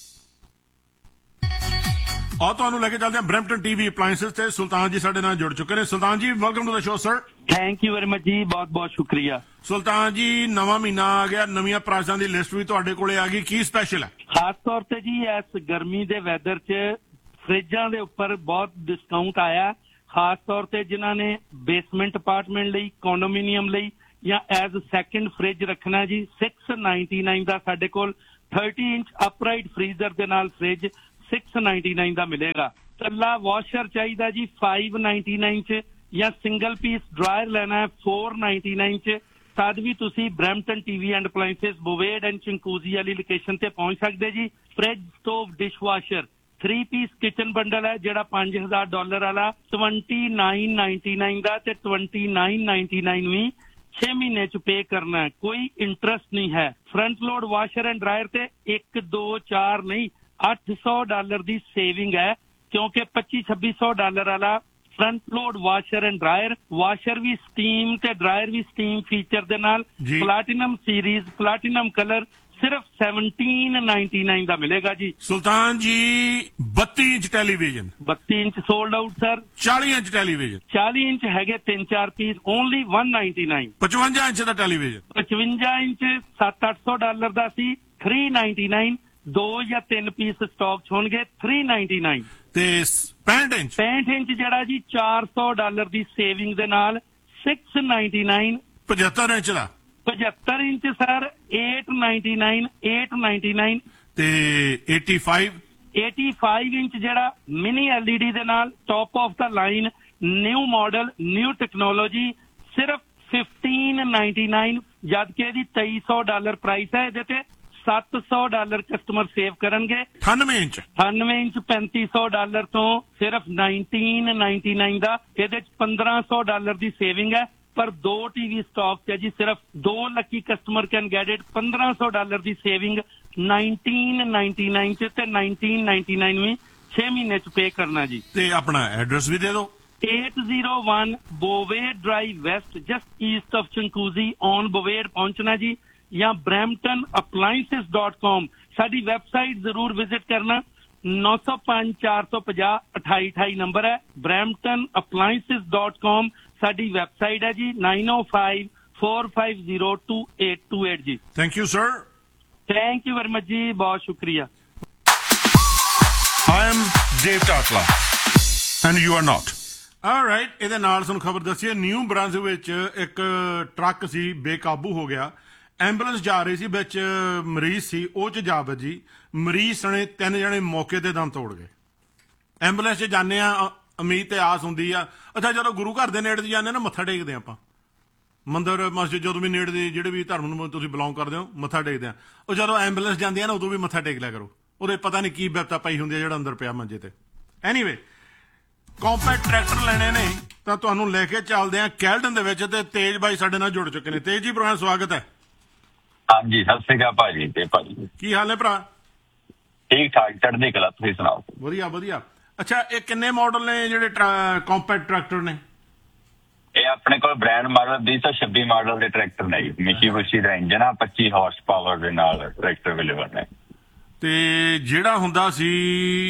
और ਤੁਹਾਨੂੰ ਲੈ ਕੇ ਚੱਲਦੇ ਹਾਂ ਬ੍ਰੈਂਪਟਨ ਟੀਵੀ ਅਪਲਾਈਐਂਸਸ ਤੇ ਸੁਲਤਾਨ ਜੀ ਸਾਡੇ ਨਾਲ ਜੁੜ ਚੁੱਕੇ ਨੇ। ਸੁਲਤਾਨ ਜੀ welcome to the show sir. Thank you very much ਜੀ, ਬਹੁਤ ਬਹੁਤ ਸ਼ੁਕਰੀਆ। ਸੁਲਤਾਨ ਜੀ ਨਵਾਂ ਮਹੀਨਾ ਆ ਗਿਆ, ਨਵੀਆਂ ਪ੍ਰਾਈਸਾਂ ਦੀ ਲਿਸਟ ਵੀ ਤੁਹਾਡੇ ਕੋਲੇ ਆ ਗਈ, ਕੀ ਸਪੈਸ਼ਲ ਹੈ? ਖਾਸ ਤੌਰ ਤੇ ਜੀ ਇਸ ਗਰਮੀ ਦੇ ਵੈਦਰ 'ਚ ਫਰਿੱਜਾਂ ਦੇ ਉੱਪਰ ਬਹੁਤ ਡਿਸਕਾਊਂਟ ਆਇਆ। ਖਾਸ ਤੌਰ ਤੇ ਜਿਨ੍ਹਾਂ ਨੇ ਬੇਸਮੈਂਟ ਅਪਾਰਟਮੈਂਟ ਲਈ, ਕੰਡੋਮੀਨੀਅਮ ਲਈ ਜਾਂ ਐਜ਼ ਸੈਕਿੰਡ ਫਰਿੱਜ ਰੱਖਣਾ ਜੀ, six ninety-nine ਦਾ ਸਾਡੇ ਕੋਲ thirty ਇੰਚ ਅਪਰਾਈਟ ਫਰੀਜ਼ਰ ਦੇ ਨਾਲ ਫਰਿੱਜ six ninety-nine ਦਾ ਮਿਲੇਗਾ। ਕੱਲਾ ਵਾਸ਼ਰ ਚਾਹੀਦਾ ਜੀ five ninety-nine ਚ, ਜਾਂ ਸਿੰਗਲ ਪੀਸ ਡਰਾਇਰ ਲੈਣਾ ਹੈ four ninety-nine ਚ, ਤਦ ਵੀ ਤੁਸੀਂ Brampton TV and appliances ਬੋਵੇਡ and ਚਿੰਕੂਜ਼ੀ ਵਾਲੀ ਲੋਕੇਸ਼ਨ ਤੇ ਪਹੁੰਚ ਸਕਦੇ ਜੀ। Fridge, stove, dish washer, three piece kitchen bundle ਹੈ ਜਿਹੜਾ ਪੰਜ ਹਜ਼ਾਰ ਡਾਲਰ ਵਾਲਾ twenty-nine ninety-nine ਦਾ ਤੇ twenty-nine ninety-nine ਵੀ ਛੇ ਮਹੀਨੇ ਚ ਪੇ ਕਰਨਾ ਹੈ, ਕੋਈ ਇੰਟਰਸਟ ਨਹੀਂ ਹੈ। Front load washer and dryer ਤੇ ਇੱਕ ਦੋ ਚਾਰ ਨਹੀਂ ਅੱਠ ਸੌ ਡਾਲਰ ਦੀ ਸੇਵਿੰਗ ਹੈ, ਕਿਉਂਕਿ ਪੱਚੀ ਛੱਬੀ ਸੌ ਡਾਲਰ ਵਾਲਾ front load washer and dryer, washer we steam ਤੇ ਡਰਾਇਰ ਵੀ ਸਟੀਮ ਫੀਚਰ ਦੇ ਨਾਲ, ਪਲਾਟੀਨਮ ਸੀਰੀਜ਼, ਪਲਾਟੀਨਮ ਕਲਰ ਸਿਰਫ seventeen ninety-nine ਦਾ ਮਿਲੇਗਾ ਜੀ। ਸੁਲਤਾਨ ਜੀ ਬੱਤੀ ਇੰਚ ਟੈਲੀਵਿਜ਼ਨ, ਬੱਤੀ ਇੰਚ ਸੋਲਡ ਆਊਟ ਸਰ। ਚਾਲੀ ਇੰਚ ਟੈਲੀਵਿਜ਼ਨ, ਚਾਲੀ ਇੰਚ ਹੈਗੇ ਤਿੰਨ ਚਾਰ ਪੀਸ, ਓਨਲੀ one ninety-nine। ਪਚਵੰਜਾ ਇੰਚ ਦਾ ਟੈਲੀਵਿਜ਼ਨ, ਪਚਵੰਜਾ ਇੰਚ ਸੱਤ ਅੱਠ ਸੌ ਡਾਲਰ ਦਾ ਸੀ three ninety-nine, ਦੋ ਜਾਂ ਤਿੰਨ ਪੀਸ ਸਟਾਕ ਚ ਹੋਣਗੇ three ninety-nine। ਤੇ ਪੈਂਹਠ ਇੰਚ ਪੈਂਹਠ ਇੰਚ ਜਿਹੜਾ ਜੀ ਚਾਰ ਸੌ ਡਾਲਰ ਦੀ ਸੇਵਿੰਗ ਦੇ ਨਾਲ six ninety-nine। ਪਝੱਤਰ ਇੰਚ ਦਾ ਪਝੱਤਰ inch sir eight ninety-nine, eight ninety-nine। ਤੇ eighty-five eighty-five ਇੰਚ ਜਿਹੜਾ ਮਿਨੀ ਐਲਈਡੀ ਦੇ ਨਾਲ top of the line new model, new technology, ਸਿਰਫ fifteen ninety-nine, ਜਦ ਕਿ ਇਹਦੀ ਤੇਈ ਸੌ ਡਾਲਰ ਪ੍ਰਾਈਸ ਹੈ। ਇਹਦੇ ਤੇ ਸੱਤ ਸੌ ਡਾਲਰ ਕਸਟਮਰ ਸੇਵ ਕਰਨਗੇ। ਅਠਾਨਵੇਂ ਇੰਚ ਅਠਾਨਵੇਂ ਇੰਚ ਪੈਂਤੀ ਸੌ ਡਾਲਰ ਤੋਂ ਸਿਰਫ nineteen ninety-nine ਦਾ, ਇਹਦੇ ਚ ਪੰਦਰਾਂ ਸੌ ਡਾਲਰ ਦੀ ਸੇਵਿੰਗ ਹੈ। ਪਰ ਦੋ ਟੀਵੀ ਸਟਾਕ ਚ ਜੀ ਸਿਰਫ ਦੋ Lucky customer can get it, ਪੰਦਰਾਂ ਸੌ ਡਾਲਰ ਦੀ ਸੇਵਿੰਗ nineteen ninety-nine ਚ ਤੇ nineteen ninety-nine ਵੀ ਛੇ ਮਹੀਨੇ ਚ ਪੇ ਕਰਨਾ ਜੀ। ਤੇ ਆਪਣਾ ਐਡਰੈਸ ਵੀ ਦੇ ਦਿਓ। eight oh one Bovade Drive West, just east of Chincozy on Bovade ਪਹੁੰਚਣਾ ਜੀ, ਜਾਂ brampton appliances dot com ਸਾਡੀ ਵੈਬਸਾਈਟ ਜ਼ਰੂਰ ਵਿਜ਼ਿਟ ਕਰਨਾ। ਨੌ ਸੌ ਪੰਜ ਚਾਰ ਸੌ ਪੰਜਾਹ ਅਠਾਈ ਅਠਾਈ ਨੰਬਰ ਹੈ। brampton appliances dot com ਸਾਡੀ ਵੈਬਸਾਈਟ ਹੈ ਜੀ। nine oh five four five zero two eight two eight ਜੀ। Thank you sir. Thank you very much ਜੀ, ਬਹੁਤ ਸ਼ੁਕਰੀਆ। I am Dave Tatla and you are not. Alright, ਇਹਦੇ ਨਾਲ ਸਾਨੂੰ ਖਬਰ ਦੱਸੀ ਹੈ ਨਿਊ ਬ੍ਰਾਂਚ ਵਿੱਚ ਇੱਕ ਟਰੱਕ ਸੀ ਬੇਕਾਬੂ ਹੋ ਗਿਆ। ਐਂਬੂਲੈਂਸ ਜਾ ਰਹੀ ਸੀ, ਵਿੱਚ ਮਰੀਜ਼ ਸੀ, ਉਹ ਚ ਜਾ ਵੱਜੀ। ਮਰੀਜ਼ ਸਣੇ ਤਿੰਨ ਜਣੇ ਮੌਕੇ ਤੇ ਦਮ ਤੋੜ ਗਏ। ਐਂਬੂਲੈਂਸ 'ਚ ਜਾਂਦੇ ਆ, ਉਮੀਦ ਤੇ ਆਸ ਹੁੰਦੀ ਆ। ਅੱਛਾ, ਜਦੋਂ ਗੁਰੂ ਘਰ ਦੇ ਨੇੜੇ ਜਾਂਦੇ ਨਾ, ਮੱਥਾ ਟੇਕਦੇ ਆਪਾਂ, ਮੰਦਰ ਮਸਜਿਦ ਜਦੋਂ ਵੀ ਨੇੜੇ ਦੇ ਜਿਹੜੇ ਵੀ ਧਰਮ ਨੂੰ ਤੁਸੀਂ ਬਿਲੋਂਗ ਕਰਦੇ ਹੋ, ਮੱਥਾ ਟੇਕਦੇ ਆ। ਉਹ ਜਦੋਂ ਐਂਬੂਲੈਂਸ ਜਾਂਦੀ ਆ ਨਾ, ਉਦੋਂ ਵੀ ਮੱਥਾ ਟੇਕ ਲਿਆ ਕਰੋ। ਉਹਦੇ ਪਤਾ ਨਹੀਂ ਕੀ ਬਿਪਤਾ ਪਈ ਹੁੰਦੀ ਆ ਜਿਹੜਾ ਅੰਦਰ ਪਿਆ ਮੰਜੇ ਤੇ। ਐਨੀਵੇ, ਕੰਪੈਕਟ ਟਰੈਕਟਰ ਲੈਣੇ ਨੇ ਤਾਂ ਤੁਹਾਨੂੰ ਲੈ ਕੇ ਚੱਲਦੇ ਆ ਕੈਲਡਨ ਦੇ ਵਿੱਚ, ਤੇ ਤੇਜ ਬਾਈ ਸਾਡੇ ਨਾਲ ਜੁੜ ਚੁੱਕੇ ਨੇ। ਤੇਜ ਜੀ, ਪ੍ਰੋਗਰਾਮ ਸਵਾਗਤ ਹੈ। ਹਾਂਜੀ, ਸਤਿ ਸ਼੍ਰੀ ਅਕਾਲ ਭਾਜੀ। ਤੇ ਭਾਜੀ ਕੀ ਹਾਲ ਹੈ ਭਰਾ? ਠੀਕ ਠਾਕ, ਚੜ੍ਹਦੀ ਕਲਾ, ਤੁਸੀਂ ਸੁਣਾਓ? ਵਧੀਆ ਵਧੀਆ। ਅੱਛਾ, ਇਹ ਕਿੰਨੇ ਮਾਡਲ ਨੇ ਜਿਹੜੇ ਕੰਪੈਕਟ ਟਰੈਕਟਰ ਨੇ? ਇਹ ਆਪਣੇ ਕੋਲ ਬ੍ਰਾਂਡ ਮਾਡਲ ਵੀਹ ਸੌ ਛੱਬੀ ਮਾਡਲ ਦੇ ਟਰੈਕਟਰ ਨੇ ਜੀ। ਮਿਸ਼ੀਬੁਸ਼ੀ ਦਾ ਇੰਜਨ ਆ, ਪੱਚੀ ਹਾਰਸ ਪਾਵਰ ਦੇ ਨਾਲ ਟਰੈਕਟਰ ਅਵੇਲੇਬਲ ਨੇ। ਤੇ ਜਿਹੜਾ ਹੁੰਦਾ ਸੀ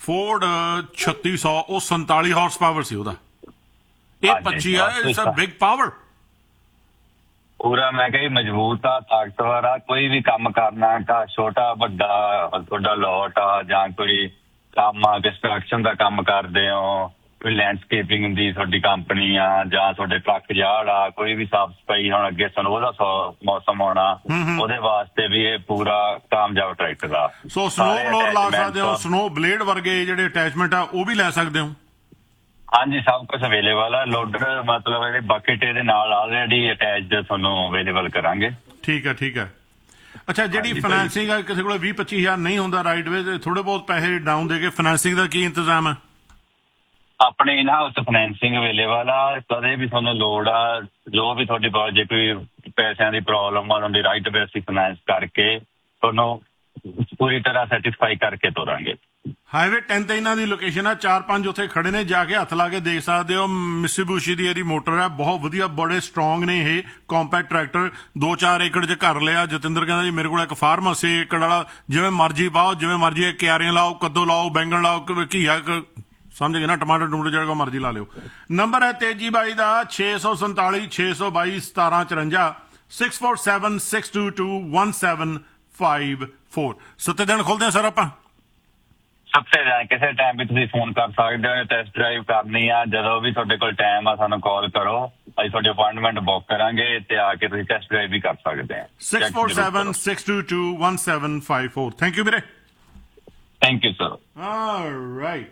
ਫੋਰਡ ਛੱਤੀ ਸੌ ਉਹ ਸੰਤਾਲੀ ਹਾਰਸ ਪਾਵਰ ਸੀ ਉਹਦਾ, ਇਹ ਪੱਚੀ ਆ। It's a big power. ਪੂਰਾ ਮੈਂ ਕਿਹਾ ਮਜ਼ਬੂਤ ਆ, ਤਾਕਤਵਰ ਆ। ਕੋਈ ਵੀ ਕੰਮ ਕਰਨਾ ਤਾਂ ਛੋਟਾ ਵੱਡਾ ਤੁਹਾਡਾ ਲੋਟ ਆ ਜਾਂ ਕੋਈ ਕੰਮ ਆ, ਕੰਸਟਰਕਸ਼ਨ ਦਾ ਕੰਮ ਕਰਦੇ ਹੋ, ਕੋਈ ਲੈਂਡਸਕੇਪਿੰਗ ਦੀ ਤੁਹਾਡੀ ਕੰਪਨੀ ਆ ਜਾਂ ਤੁਹਾਡੇ ਟਰੱਕ ਯਾਰਡ ਆ, ਕੋਈ ਵੀ ਸਾਫ ਸਫਾਈ, ਹੁਣ ਅੱਗੇ ਸਨੋ ਦਾ ਮੌਸਮ ਆਉਣਾ, ਉਹਦੇ ਵਾਸਤੇ ਵੀ ਇਹ ਪੂਰਾ ਕਾਮਯਾਬ ਟਰੈਕਟਰ ਆ। ਸੋ ਸਨੋ ਬਲੋਰ ਲਾ ਸਕਦੇ ਹੋ, ਸਨੋ ਬਲੇਡ ਵਰਗੇ ਜਿਹੜੇ ਅਟੈਚਮੈਂਟ ਆ ਉਹ ਵੀ ਲੈ ਸਕਦੇ ਹੋ। ਹਾਂਜੀ, ਸਭ ਕੁਝ ਅਵੇਲੇਬਲ ਆ। ਲੋਡਰ ਮਤਲਬ ਇਹਦੇ ਬਕਟ ਇਹਦੇ ਨਾਲ ਆਲਰੇਡੀ ਅਟੈਚਡ ਤੁਹਾਨੂੰ ਅਵੇਲੇਬਲ ਕਰਾਂਗੇ। ਠੀਕ ਹੈ ਠੀਕ ਹੈ। ਅੱਛਾ, ਜਿਹੜੀ ਫਾਈਨੈਂਸਿੰਗ ਆ ਕਿਸੇ ਕੋਲ ਵੀਹ ਪੱਚੀ ਹਜ਼ਾਰ ਨਹੀਂ ਹੁੰਦਾ ਰਾਈਟ ਵੇ, ਥੋੜੇ ਬਹੁਤ ਪੈਸੇ ਡਾਊਨ ਦੇ ਕੇ ਫਾਈਨੈਂਸਿੰਗ ਦਾ ਕੀ ਇੰਤਜ਼ਾਮ ਹੈ? ਆਪਣੇ ਇਨ ਹਾਊਸ ਫਾਈਨੈਂਸਿੰਗ ਅਵੇਲੇਬਲ ਆ। ਕਦੇ ਵੀ ਤੁਹਾਨੂੰ ਲੋੜ ਆ, ਜੋ ਵੀ ਤੁਹਾਡੀ ਜੇ ਕੋਈ ਪੈਸਿਆਂ ਦੀ ਪ੍ਰੋਬਲਮ ਆ, ਤੁਹਾਡੀ ਰਾਈਟ ਵੇ ਅਸੀਂ ਫਾਈਨੈਂਸ ਕਰਕੇ ਤੁਹਾਨੂੰ ਪੂਰੀ ਤਰ੍ਹਾਂ ਸੈਟੀਸਫਾਈ ਕਰਕੇ ਤੋਰਾਂਗੇ। ਹਾਈਵੇ ਟੈਨ ਤੇ ਇਹਨਾਂ ਦੀ ਲੋਕੇਸ਼ਨ ਆ, ਚਾਰ ਪੰਜ ਉੱਥੇ ਖੜੇ ਨੇ, ਜਾ ਕੇ ਹੱਥ ਲਾ ਕੇ ਦੇਖ ਸਕਦੇ ਹੋ। ਮਿਤਸੂਬਿਸ਼ੀ ਦੀ ਇਹਦੀ ਮੋਟਰ ਹੈ, ਬਹੁਤ ਵਧੀਆ, ਬੜੇ ਸਟਰੋਂਗ ਨੇ ਇਹ ਕੰਪੈਕਟ ਟਰੈਕਟਰ। ਦੋ ਚਾਰ ਏਕੜ 'ਚ ਘਰ ਲਿਆ। ਜਤਿੰਦਰ ਕਹਿੰਦਾ ਜੀ ਮੇਰੇ ਕੋਲ ਇੱਕ ਫਾਰਮ ਛੇ ਏਕੜ ਵਾਲਾ, ਜਿਵੇਂ ਮਰਜ਼ੀ ਪਾਓ, ਜਿਵੇਂ ਮਰਜ਼ੀ ਕਿਆਰੀਆਂ ਲਾਓ, ਕੱਦੂ ਲਾਓ, ਬੈਂਗਣ ਲਾਓ, ਘੀਆ, ਸਮਝ ਗਏ ਨਾ, ਟਮਾਟਰ ਟੂਮਟਰ ਜਿਹੜਾ ਮਰਜ਼ੀ ਲਾ ਲਿਓ। ਨੰਬਰ ਹੈ ਤੇਜੀ ਬਾਈ ਦਾ ਛੇ ਸੌ ਸੰਤਾਲੀ ਛੇ ਸੌ ਬਾਈ ਸਤਾਰਾਂ ਚੁਰੰਜਾ six four seven six to to one seven five four. ਸੱਤੇ ਦਿਨ ਖੋਲਦੇ ਹਾਂ ਸਰ ਆਪਾਂ। ਸੱਤੇ ਦਿਨ ਕਿਸੇ ਟਾਈਮ ਵੀ ਤੁਸੀਂ ਫੋਨ ਕਰ ਸਕਦੇ ਹੋ। ਟੈਸਟ ਡਰਾਈਵ ਕਰਨੀ ਆ, ਜਦੋਂ ਵੀ ਤੁਹਾਡੇ ਕੋਲ ਟਾਈਮ ਆ ਸਾਨੂੰ ਕਾਲ ਕਰੋ, ਅਸੀਂ ਤੁਹਾਡੀ ਅਪਾਇੰਟਮੈਂਟ ਬੁੱਕ ਕਰਾਂਗੇ ਤੇ ਆ ਕੇ ਤੁਸੀਂ ਟੈਸਟ ਡਰਾਈਵ ਵੀ ਕਰ ਸਕਦੇ ਆ। Six four seven six to to one seven five four. Thank you ਵੀਰੇ। Thank you sir. All right.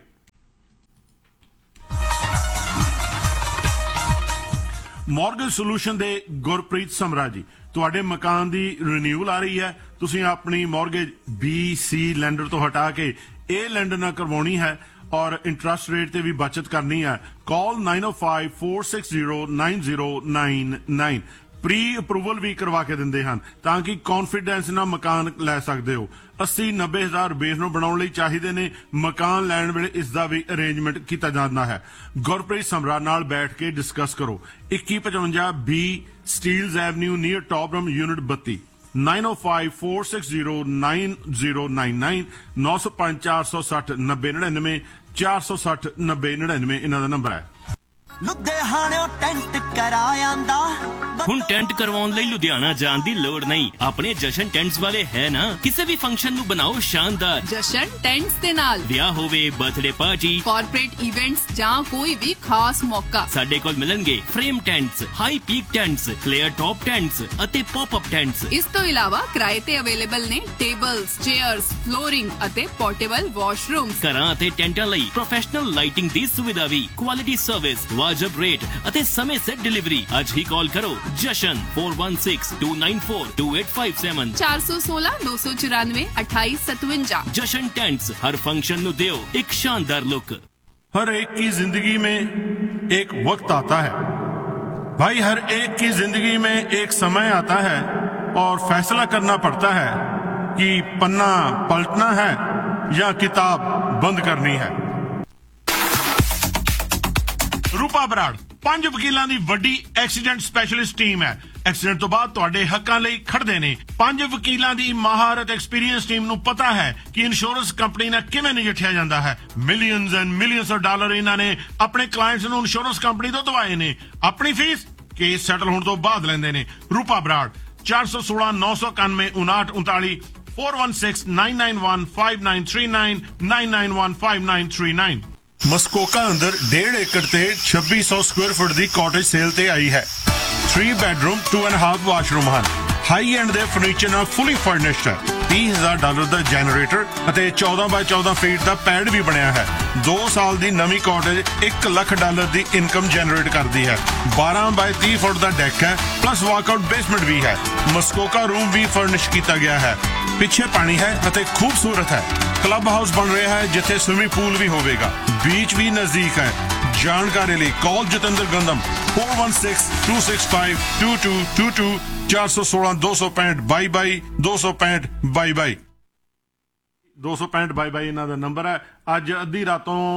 Mortgage solution ਦੇ ਗੁਰਪ੍ਰੀਤ ਸਮਰਾ ਜੀ, ਤੁਹਾਡੇ ਮਕਾਨ ਦੀ ਰੀਨਿਊਅਲ ਆ ਰਹੀ ਹੈ, ਤੁਸੀਂ ਆਪਣੀ ਮੌਰਗੇਜ ਬੀ ਸੀ ਲੈਂਡਰ ਤੋਂ ਹਟਾ ਕੇ ਇਹ ਲੈਂਡਰ ਨਾਲ ਕਰਵਾਉਣੀ ਹੈ ਔਰ ਇੰਟਰਸਟ ਰੇਟ ਤੇ ਵੀ ਬਚਤ ਕਰਨੀ ਹੈ, ਕਾਲ ਨਾइन ओ five four six zero nine zero nine nine. Pre approval ਵੀ ਕਰਵਾ ਕੇ ਦਿੰਦੇ ਹਨ ਤਾਂ ਕਿ ਕੌਨਫੀਡੈਂਸ ਨਾਲ ਮਕਾਨ ਲੈ ਸਕਦੇ ਹੋ। अस्सी नब्बे ਹਜ਼ਾਰ ਬੇਸ ਨੂੰ ਬਣਾਉਣ ਲਈ ਚਾਹੀਦੇ ਨੇ। ਮਕਾਨ ਲੈਣ ਵੇਲੇ ਇਸ ਦਾ ਵੀ ਅਰੇਂਜਮੈਂਟ ਕੀਤਾ ਜਾਂਦਾ ਹੈ। ਗੁਰਪ੍ਰੀਤ ਸਮਰਾ ਨਾਲ ਬੈਠ ਕੇ ਡਿਸਕਸ ਕਰੋ। ਇੱਕੀ ਪਚਵੰਜਾ ਬੀ ਸਟੀਲਜ਼ ਐਵਨਿਊ ਨੀਅਰ ਟੌਪਰਮ ਯੂਨਿਟ ਬੱਤੀ नाइन ओ five four six zero nine zero nine nine नौ सौ पांच चार सौ सठ नब्बे निन्यानवे चार सौ सठ नब्बे निन्यानवे इन्हों का नंबर है। ਲੁਧਿਆਣਿਓਂ ਟੈਂਟ ਕਰਾਇਆਂਦਾ ਹੁਣ ਟੈਂਟ ਕਰਵਾਉਣ ਲਈ ਲੁਧਿਆਣਾ ਜਾਣ ਦੀ ਲੋੜ ਨਹੀਂ। ਆਪਣੇ ਜਸ਼ਨ ਟੈਂਟਸ ਵਾਲੇ ਹੈ ਨਾ। ਕਿਸੇ ਵੀ ਫੰਕਸ਼ਨ ਨੂੰ ਬਣਾਓ ਸ਼ਾਨਦਾਰ ਜਸ਼ਨ ਟੈਂਟਸ ਦੇ ਨਾਲ। ਵਿਆਹ ਹੋਵੇ, ਬਰਥਡੇ ਪਾਰਟੀ, ਕਾਰਪੋਰੇਟ ਇਵੈਂਟਸ ਜਾਂ ਕੋਈ ਵੀ ਖਾਸ ਮੌਕਾ, ਸਾਡੇ ਕੋਲ ਮਿਲਣਗੇ frame ਟੈਂਟਸ, high peak ਟੈਂਟਸ, flare top ਟੈਂਟਸ ਅਤੇ ਪੌਪ ਅਪ ਟੈਂਟਸ। ਇਸ ਤੋਂ ਇਲਾਵਾ ਕਿਰਾਏ ਤੇ ਅਵੇਲੇਬਲ ਨੇ ਟੇਬਲਸ, ਚੇਅਰਸ, ਫਲੋਰਿੰਗ ਅਤੇ ਪੋਰਟੇਬਲ ਵਾਸ਼ਰੂਮਸ। ਘਰਾਂ ਅਤੇ ਟੈਂਟਾਂ ਲਈ ਪ੍ਰੋਫੈਸ਼ਨਲ ਲਾਈਟਿੰਗ ਦੀ ਸੁਵਿਧਾ ਵੀ। ਕੁਆਲਿਟੀ ਸਰਵਿਸ, ਵਾਜਬ ਰੇਟ ਅਤੇ ਸਮੇਂ ਸਿਰ ਡਿਲੀਵਰੀ। ਅੱਜ ਹੀ ਕਾਲ ਕਰੋ ਜਸ਼ਨ four one six to nine four to eight five seven चार सौ सोलह नौ सौ चौरानवे अट्ठाईस सतवंजा। जशन टेंट्स हर फंक्शन नु दियो एक शानदार लुक। हर एक की जिंदगी में एक वक्त आता है भाई, हर एक की जिंदगी में एक समय आता है और फैसला करना पड़ता है कि पन्ना पलटना है या किताब बंद करनी है। रूपा बराड़ ਪੰਜ ਵਕੀਲਾਂ ਦੀ ਵੱਡੀ ਐਕਸੀਡੈਂਟ ਸਪੈਸ਼ਲਿਸਟ ਟੀਮ ਹੈ। ਐਕਸੀਡੈਂਟ ਤੋਂ ਬਾਅਦ ਤੁਹਾਡੇ ਹੱਕਾਂ ਲਈ ਖੜਦੇ ਨੇ। ਪੰਜ ਵਕੀਲਾਂ ਦੀ ਮਾਹਰ ਅਤੇ ਐਕਸਪੀਰੀਅੰਸ ਟੀਮ ਨੂੰ ਪਤਾ ਹੈ ਕਿ ਇੰਸ਼ੋਰੈਂਸ ਕੰਪਨੀ ਨਾਲ ਕਿਵੇਂ ਨਜਿੱਠਿਆ ਜਾਂਦਾ ਹੈ। Millions and millions of dollar ਇਹਨਾਂ ਨੇ ਆਪਣੇ ਕਲਾਇੰਟਸ ਨੂੰ ਇੰਸ਼ੋਰੈਂਸ ਕੰਪਨੀ ਤੋਂ ਦਵਾਏ ਨੇ। ਆਪਣੀ ਫੀਸ ਕੇਸ ਸੈਟਲ ਹੋਣ ਤੋਂ ਬਾਅਦ ਲੈਂਦੇ ਨੇ। ਰੂਪਾ ਬਰਾੜ ਚਾਰ ਸੌ सोलह नौ सौ इक्यानवे उनाठ उनतालीस four one six nine nine one five nine three nine nine nine one five nine three nine. ਮਸਕੋਕਾ ਅੰਦਰ डेढ़ एकड़ ਤੇ छब्बीस सौ ਸਕੁਅਰ ਫੁੱਟ ਦੀ ਕਾਟੇਜ ਸੇਲ ਤੇ ਆਈ ਹੈ। Three bedroom to and half washroom ਹਨ। ਹਾਈ ਐਂਡ ਦੇ ਫਰਨੀਚਰ ਨਾਲ ਫੁੱਲੀ ਫਰਨਿਸ਼ਡ ਹੈ। तीस हज़ार ਡਾਲਰ ਦਾ ਜਨਰੇਟਰ ਅਤੇ चौदह बाय चौदह ਫੀਟ ਦਾ ਪੈਡ ਵੀ ਬਣਿਆ ਹੈ। दो ਸਾਲ ਦੀ ਨਵੀਂ ਕਾਟੇਜ एक ਲੱਖ ਡਾਲਰ ਦੀ ਇਨਕਮ ਜਨਰੇਟ ਕਰਦੀ ਹੈ। बारह बाय तीस ਫੁੱਟ ਦਾ ਡੈਕ ਹੈ, ਪਲੱਸ ਵਾਕਆਊਟ ਬੇਸਮੈਂਟ ਵੀ ਹੈ। ਮਸਕੋਕਾ ਰੂਮ ਵੀ ਫਰਨਿਸ਼ ਕੀਤਾ ਗਿਆ ਹੈ। ਪਿੱਛੇ ਪਾਣੀ ਹੈ ਅਤੇ ਖੂਬਸੂਰਤ ਹੈ। ਕਲੱਬ ਹਾਊਸ ਬਣ ਰਿਹਾ ਹੈ ਜਿੱਥੇ ਸਵਿਮਿੰਗ ਪੂਲ ਵੀ ਹੋਵੇਗਾ। बीच भी नजदीक है। जानकारी लिए कॉल जितेंद्र गंदम four one six to six five to to to to चार सौ सोलह दो सौ पैंठ बाई बाई दो सौ पैंठ बाई बाई दो सौ पैंठ बाई बाई इन्हों का नंबर है। अज अद्धी रातों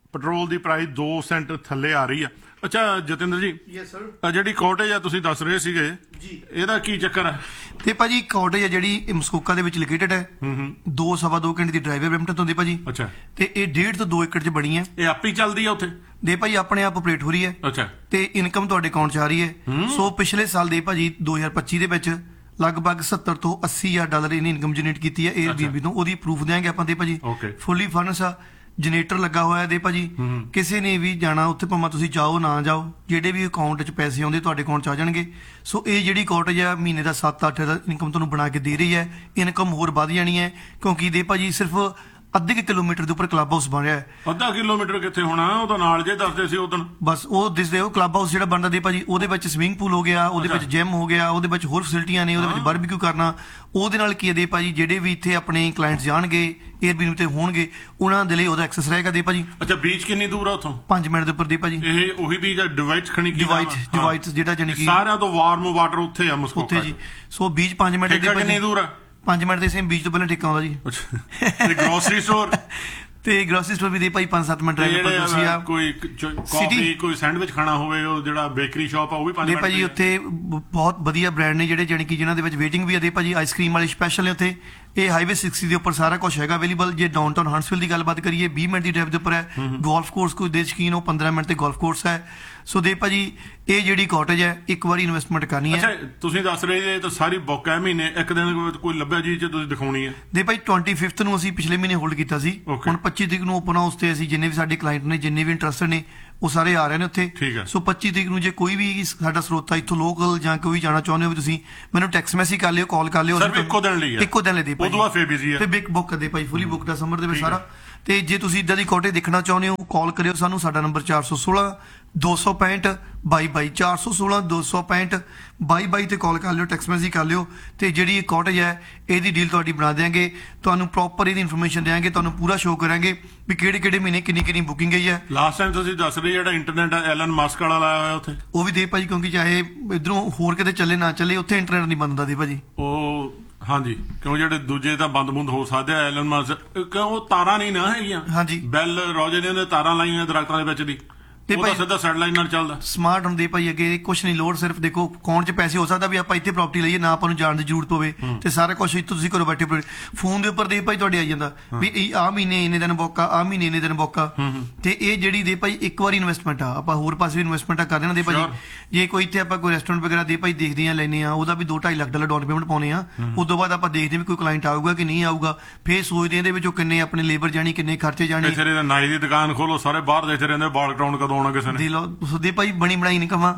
ਪੈਟਰੋਲ ਦੀ ਪ੍ਰਾਈਸ ਦੋ ਸੈਂਟ ਥੱਲੇ ਆ ਰਹੀ ਆ। ਅੱਛਾ ਜਤਿੰਦਰ ਜੀ, ਯੈਸ ਸਰ, ਆ ਜਿਹੜੀ ਕਾਟੇਜ ਆ ਤੁਸੀਂ ਦੱਸ ਰਹੇ ਸੀਗੇ ਜੀ, ਇਹਦਾ ਕੀ ਚੱਕਰ ਆ? ਤੇ ਭਾਜੀ ਕਾਟੇਜ ਆ ਜਿਹੜੀ ਇਹ ਮਸਕੋਕਾ ਦੇ ਵਿੱਚ ਲੋਕੇਟਡ ਹੈ। ਦੋ ਸਵਾ ਦੋ ਘੰਟੇ ਦੀ ਡਰਾਈਵੇ ਬ੍ਰੈਂਪਟਨ ਤੋਂ ਦੀ ਭਾਜੀ। ਅੱਛਾ। ਤੇ ਇਹ ਡੇਢ ਤੋਂ ਦੋ ਏਕੜ 'ਚ ਬਣੀ ਹੈ। ਇਹ ਆਪੇ ਹੀ ਚੱਲਦੀ ਆ ਉੱਥੇ ਦੇ ਭਾਜੀ, ਆਪਣੇ ਆਪ ਆਪਰੇਟ ਹੋ ਰਹੀ ਹੈ। ਅੱਛਾ। ਤੇ ਇਨਕਮ ਤੁਹਾਡੇ ਅਕਾਊਂਟ 'ਚ ਆ ਰਹੀ ਹੈ। ਸੋ ਪਿਛਲੇ ਸਾਲ ਦੇ ਭਾਜੀ ਦੋ ਹਜ਼ਾਰ ਪੱਚੀ ਦੇ ਵਿੱਚ ਲਗਭਗ ਸੱਤਰ ਤੋਂ ਅੱਸੀ ਹਜ਼ਾਰ ਡਾਲਰ ਇਹਨੇ ਇਨਕਮ ਜਨਰੇਟ ਕੀਤੀ ਹੈ ਏਅਰਬੀਐਨਬੀ ਤੋਂ। ਉਹਦੀ ਪ੍ਰੂਫ ਦਿਆਂਗੇ ਆਪਾਂ ਦੇ ਭਾਜੀ। ਫੁੱਲੀ ਫਰਨਿਸ਼ ਆ, ਜਨਰੇਟਰ ਲੱਗਾ ਹੋਇਆ ਦੇ ਭਾਜੀ। ਕਿਸੇ ਨੇ ਵੀ ਜਾਣਾ ਉੱਥੇ ਭਾਵੇਂ ਤੁਸੀਂ ਜਾਓ ਨਾ ਜਾਓ, ਜਿਹੜੇ ਵੀ ਅਕਾਊਂਟ 'ਚ ਪੈਸੇ ਆਉਂਦੇ ਤੁਹਾਡੇ ਅਕਾਊਂਟ 'ਚ ਆ ਜਾਣਗੇ। ਸੋ ਇਹ ਜਿਹੜੀ ਕਾਟੇਜ ਆ ਮਹੀਨੇ ਦਾ ਸੱਤ ਅੱਠ ਹਜ਼ਾਰ ਇਨਕਮ ਤੁਹਾਨੂੰ ਬਣਾ ਕੇ ਦੇ ਰਹੀ ਹੈ। ਇਨਕਮ ਹੋਰ ਵੱਧ ਜਾਣੀ ਹੈ ਕਿਉਂਕਿ ਦੇ ਭਾਜੀ ਸਿਰਫ ਅੱਧੇ ਕੁ ਕਿਲੋਮੀਟਰ ਦੇ ਉੱਪਰ ਕਲੱਬ ਹਾਊਸ ਬਣ ਰਿਹਾ ਹੈ। ਅੱਧਾ ਕਿਲੋਮੀਟਰ ਕਿੱਥੇ ਹੋਣਾ, ਉਹਦਾ ਨਾਲ ਜੇ ਦੱਸਦੇ ਸੀ ਉਦੋਂ। ਬਸ ਉਹ ਦਿਸਦੇ ਉਹ ਕਲੱਬ ਹਾਊਸ ਜਿਹੜਾ ਬਣਦਾ ਦੇ ਭਾਜੀ, ਉਹਦੇ ਵਿੱਚ ਸਵਿਮਿੰਗ ਪੂਲ ਹੋ ਗਿਆ, ਉਹਦੇ ਵਿੱਚ ਜਿਮ ਹੋ ਗਿਆ, ਉਹਦੇ ਵਿੱਚ ਹੋਰ ਫੈਸਿਲਿਟੀਆਂ ਨੇ, ਉਹਦੇ ਵਿੱਚ ਬਾਰਬੀਕਿਊ ਕਰਨਾ। ਉਹਦੇ ਨਾਲ ਕੀ ਹੈ ਦੇ ਭਾਜੀ, ਜਿਹੜੇ ਵੀ ਇੱਥੇ ਆਪਣੇ ਕਲਾਇੰਟਸ ਜਾਣਗੇ ਏਅਰਬੀਐਨਬੀ ਤੇ ਹੋਣਗੇ ਉਹਨਾਂ ਦੇ ਲਈ ਉਹਦਾ ਐਕਸੈਸ ਰਹੇਗਾ ਦੇ ਭਾਜੀ। ਅੱਛਾ, ਬੀਚ ਕਿੰਨੀ ਦੂਰ ਆ ਉੱਥੋਂ? ਪੰਜ ਮਿੰਟ ਦੇ ਉੱਪਰ ਦੇ ਭਾਜੀ। ਇਹ ਉਹੀ ਬੀਚ ਆ ਡਿਵਾਈਸ ਖਣੀ ਕੀ ਡਿਵਾਈਸ ਡਿਵਾਈਸ ਜਿਹੜਾ ਜਾਨੀ ਕਿ ਸਾਰਿਆਂ ਤੋਂ ਵਾਰਮ ਵਾਟਰ ਉੱਥੇ ਆ ਮਸਕੋਕਾ ਉੱਥੇ ਜੀ। ਸੋ ਬੀਚ ਪੰਜ ਮਿੰਟ ਦੇ ਕਿੰਨੀ ਦੂਰ ਆ? ਪੰਜ ਮਿੰਟ ਦੇ ਸੇਮ ਬੀਚ ਤੋਂ ਪਹਿਲਾਂ ਠੇਕਾ ਆਉਂਦਾ ਜੀ। ਤੇ ਗਰੋਸਰੀ ਸਟੋਰ ਤੇ ਗਰੋਸਰੀ ਸਟੋਰ ਵੀ ਦੇ ਭਾਈ ਪੰਜ ਸੱਤ ਮਿੰਟ ਡਰਾਈਵ ਪਰ ਤੁਸੀਂ ਆ। ਕੋਈ ਕਾਫੀ ਕੋਈ ਸੈਂਡਵਿਚ ਖਾਣਾ ਹੋਵੇ, ਉਹ ਜਿਹੜਾ ਬੇਕਰੀ ਸ਼ਾਪ ਆ ਉਹ ਵੀ ਪੰਜ ਮਿੰਟ ਦੇ ਭਾਜੀ। ਉੱਥੇ ਬਹੁਤ ਵਧੀਆ ਬ੍ਰਾਂਡ ਨੇ ਜਿਹੜੇ ਜਾਨੀ ਕਿ ਜਿਨ੍ਹਾਂ ਦੇ ਵਿੱਚ ਵੇਟਿੰਗ ਵੀ ਆ ਦੇ ਭਾਜੀ। ਆਈਸਕ੍ਰੀਮ ਵਾਲੇ ਸਪੈਸ਼ਲ ਨੇ ਉੱਥੇ। ਇਹ ਹਾਈਵੇ ਸਿਕਸਟੀ ਦੇ ਉੱਪਰ ਸਾਰਾ ਕੁਝ ਹੈਗਾ ਅਵੇਲੇਬਲ। ਜੇ ਡਾਊਨਟਾਊਨ ਹੰਟਸਵਿਲ ਦੀ ਗੱਲਬਾਤ ਕਰੀਏ ਵੀਹ ਮਿੰਟ ਦੀ ਡਰਾਈਵ ਦੇ ਉੱਪਰ ਹੈ। ਗੋਲਫ ਕੋਰਸ ਕੋਈ ਦੇ ਸ਼ਕੀਨ ਉਹ ਪੰਦਰਾਂ ਮਿੰਟ ਤੇ ਗੋਲਫ ਕੋਰਸ ਹੈ। ਸੋ ਦੇ ਭਾਜੀ ਇਹ ਜਿਹੜੀ ਕਾਟੇਜ ਹੈ ਇੱਕ ਵਾਰੀ ਇਨਵੈਸਟਮੈਂਟ ਕਰਨੀ ਹੈ। ਅੱਛਾ, ਤੁਸੀਂ ਦੱਸ ਰਹੇ ਜੇ ਤਾਂ ਸਾਰੀ ਬੁੱਕ ਹੈ ਮਹੀਨੇ ਇੱਕ ਦਿਨ ਕੋਈ ਲੱਭਿਆ ਜੀ ਜੇ ਤੁਸੀਂ ਦਿਖਾਉਣੀ ਹੈ ਦੇ ਭਾਈ ਟਵੈਂਟੀ ਫਿਫਥ ਨੂੰ ਅਸੀਂ ਪਿਛਲੇ ਮਹੀਨੇ ਹੋਲਡ ਕੀਤਾ ਸੀ। ਹੁਣ ਪੱਚੀ ਤਰੀਕ ਨੂੰ ਓਪਨ ਹਾਊਸ ਤੇ ਅਸੀਂ ਜਿੰਨੇ ਵੀ ਸਾਡੇ ਕਲਾਇੰਟ ਨੇ ਜਿੰਨੇ ਵੀ ਇੰਟਰਸਟਡ ਨੇ ਉਹ ਸਾਰੇ ਆ ਰਹੇ ਨੇ ਉੱਥੇ। ਸੋ ਪੱਚੀ ਤਰੀਕ ਨੂੰ ਜੇ ਕੋਈ ਵੀ ਸਾਡਾ ਸਰੋਤਾ ਇੱਥੋਂ ਲੋਕਲ ਜਾਂ ਕੋਈ ਜਾਣਾ ਚਾਹੁੰਦੇ ਹੋ ਵੀ ਤੁਸੀਂ ਮੈਨੂੰ ਟੈਕਸਟ ਮੈਸੇਜ ਕਰ ਲਿਓ, ਕਾਲ ਕਰ ਲਿਓ। ਇੱਕੋ ਦਿਨ ਲਈ ਇੱਕੋ ਦਿਨ ਲਈ ਦੇ ਭਾਈ। ਉਦੋਂ ਬਾਅਦ ਫੇਰ ਬਿਜ਼ੀ ਹੈ ਤੇ ਬਿਗ ਬੁੱਕ ਕਰਦੇ ਭਾਈ, ਫੁੱਲੀ ਬੁੱਕ ਦਾ ਸਮਰ ਦੇ ਵਿੱਚ ਸਾਰਾ। ਤੇ ਜੇ ਤੁਸੀਂ ਇਦਾਂ ਦੀ ਕਾਟੇਜ ਦੇਖਣਾ ਚਾਹੁੰਦੇ ਹੋ ਕਾਲ ਕਰਿਓ ਸਾਨੂੰ। ਸਾਡਾ ਨੰਬਰ ਚਾਰ ਸੌ ਸੋਲਾਂ ਦੋ ਸੌ ਪੈਂਹਠ ਬਾਈ ਬਾਈ ਚਾਰ ਸੌ ਸੋਲਾਂ ਦੋ ਸੌ ਪੈਂਹਠ ਬਾਈ ਬਾਈ ਤੇ ਕਾਲ ਕਰ ਲਿਓ, ਟੈਕਸਟ ਮੈਸੇਜ ਕਰ ਲਿਓ। ਤੇ ਜਿਹੜੀ ਇਹ ਕਾਟੇਜ ਹੈ ਇਹਦੀ ਡੀਲ ਤੁਹਾਡੀ ਬਣਾ ਦਿਆਂਗੇ, ਤੁਹਾਨੂੰ ਪ੍ਰੋਪਰ ਇਹਦੀ ਇਨਫੋਰਮੇਸ਼ਨ ਦਿਆਂਗੇ, ਤੁਹਾਨੂੰ ਪੂਰਾ ਸ਼ੋਅ ਕਰਾਂਗੇ ਵੀ ਕਿਹੜੇ ਕਿਹੜੇ ਮਹੀਨੇ ਕਿੰਨੀ ਕਿੰਨੀ ਬੁਕਿੰਗ ਗਈ ਹੈ। ਲਾਸਟ ਟਾਈਮ ਤੁਸੀਂ ਦੱਸ ਰਹੇ ਜਿਹੜਾ ਇੰਟਰਨੈਟ ਐਲਨ ਮਸਕ ਵਾਲਾ ਲਾਇਆ ਹੋਇਆ ਉੱਥੇ, ਉਹ ਵੀ ਦੇ ਭਾਜੀ ਕਿਉਂਕਿ ਚਾਹੇ ਇਧਰੋਂ ਹੋਰ ਕਿਤੇ ਚੱਲੇ ਨਾ ਚੱਲੇ ਉੱਥੇ ਇੰਟਰਨੈਟ ਨਹੀਂ ਬੰਦ ਹੁੰਦਾ ਦੇ ਭਾਜੀ। ਉਹ ਹਾਂਜੀ, ਕਿਉਂ ਜਿਹੜੇ ਦੂਜੇ ਤਾਂ ਬੰਦ ਬੰਦ ਹੋ ਸਕਦੇ ਆ ਐਲਨ ਮਸਕ, ਕਿਉਂ ਉਹ ਤਾਰਾਂ ਨਹੀਂ ਨਾ ਹੈਗੀਆਂ। ਹਾਂਜੀ, ਬੈਲ ਰੋਜੇ ਨੇ ਤਾਰਾਂ ਲਾਈਆਂ ਦਰਖਤਾਂ ਦੇ ਵਿੱਚ ਦੀ, ਉਹ ਤਾਂ ਸਿੱਧਾ ਸੈਟਲਾਈਟ ਨਾਲ ਚੱਲਦਾ। ਸਮਾਰਟ ਹੁੰਦੇ ਭਾਈ ਅੱਗੇ ਕੁਛ ਨਹੀਂ ਲੋੜ, ਸਿਰਫ ਦੇਖੋ ਅਕਾਊਂਟ 'ਚ ਪੈਸੇ ਹੋ ਸਕਦਾ ਵੀ ਆਪਾਂ ਇੱਥੇ ਪ੍ਰਾਪਰਟੀ ਲਈਏ ਨਾ ਆਪਾਂ ਨੂੰ ਜਾਣ ਦੀ ਜ਼ਰੂਰਤ ਪਵੇ ਤੇ ਸਾਰਾ ਕੁਝ ਇੱਥੋਂ ਤੁਸੀਂ ਘਰੋਂ ਬੈਠੇ ਫੋਨ ਦੇ ਉੱਪਰ ਦੇ ਭਾਈ ਤੁਹਾਡੇ ਆ ਜਾਂਦਾ ਵੀ ਆਹ ਮਹੀਨੇ ਇੰਨੇ ਦਿਨ ਬੁੱਕ ਆ, ਆਹ ਮਹੀਨੇ ਇੰਨੇ ਦਿਨ ਬੁੱਕ ਆ। ਤੇ ਇਹ ਜਿਹੜੀ ਦੇ ਭਾਈ ਇੱਕ ਵਾਰੀ ਇਨਵੈਸਟਮੈਂਟ ਆ, ਆਪਾਂ ਹੋਰ ਪਾਸੇ ਵੀ ਇਨਵੈਸਟਮੈਂਟ ਕਰ ਦੇਣਾ ਦੇ ਭਾਜੀ। ਜੇ ਕੋਈ ਇੱਥੇ ਆਪਾਂ ਕੋਈ ਰੈਸਟੋਰੈਂਟ ਵਗੈਰਾ ਦੇ ਭਾਈ ਦੇਖਦੇ ਆ ਲੈਨੇ ਆ, ਉਹਦਾ ਵੀ ਦੋ ਢਾਈ ਲੱਖ ਡਾਲਰ ਡਾਊਨ ਪੇਮੈਂਟ ਪਾਉਣੇ ਆ। ਉਸ ਤੋਂ ਬਾਅਦ ਆਪਾਂ ਦੇਖਦੇ ਵੀ ਕੋਈ ਕਲਾਇੰਟ ਆਊਗਾ ਕਿ ਨਹੀਂ ਆਊਗਾ, ਫੇਰ ਸੋਚਦੇ ਇਹਦੇ ਵਿੱਚੋਂ ਕਿੰਨੇ ਆਪਣੇ ਲੇਬਰ ਜਾਣੀ, ਕਿੰਨੇ ਖਰਚੇ ਜਾਣੇ। ਤੇਰੇ ਨਾਈ ਦੀ ਦੁਕਾਨ ਖੋਲੋ, ਸਾਰੇ ਬਾਹਰ ਦੇਖਦੇ ਰਹਿੰਦੇ ਬਾਲ ਕਟਾਉਣ ਕਦੋਂ ਆਉਣਾ ਕਿਸੇ ਨੇ। ਸੁਦੇ ਭਾਈ ਬਣੀ ਬਣਾਈ ਨਹੀਂ ਕਮਾ।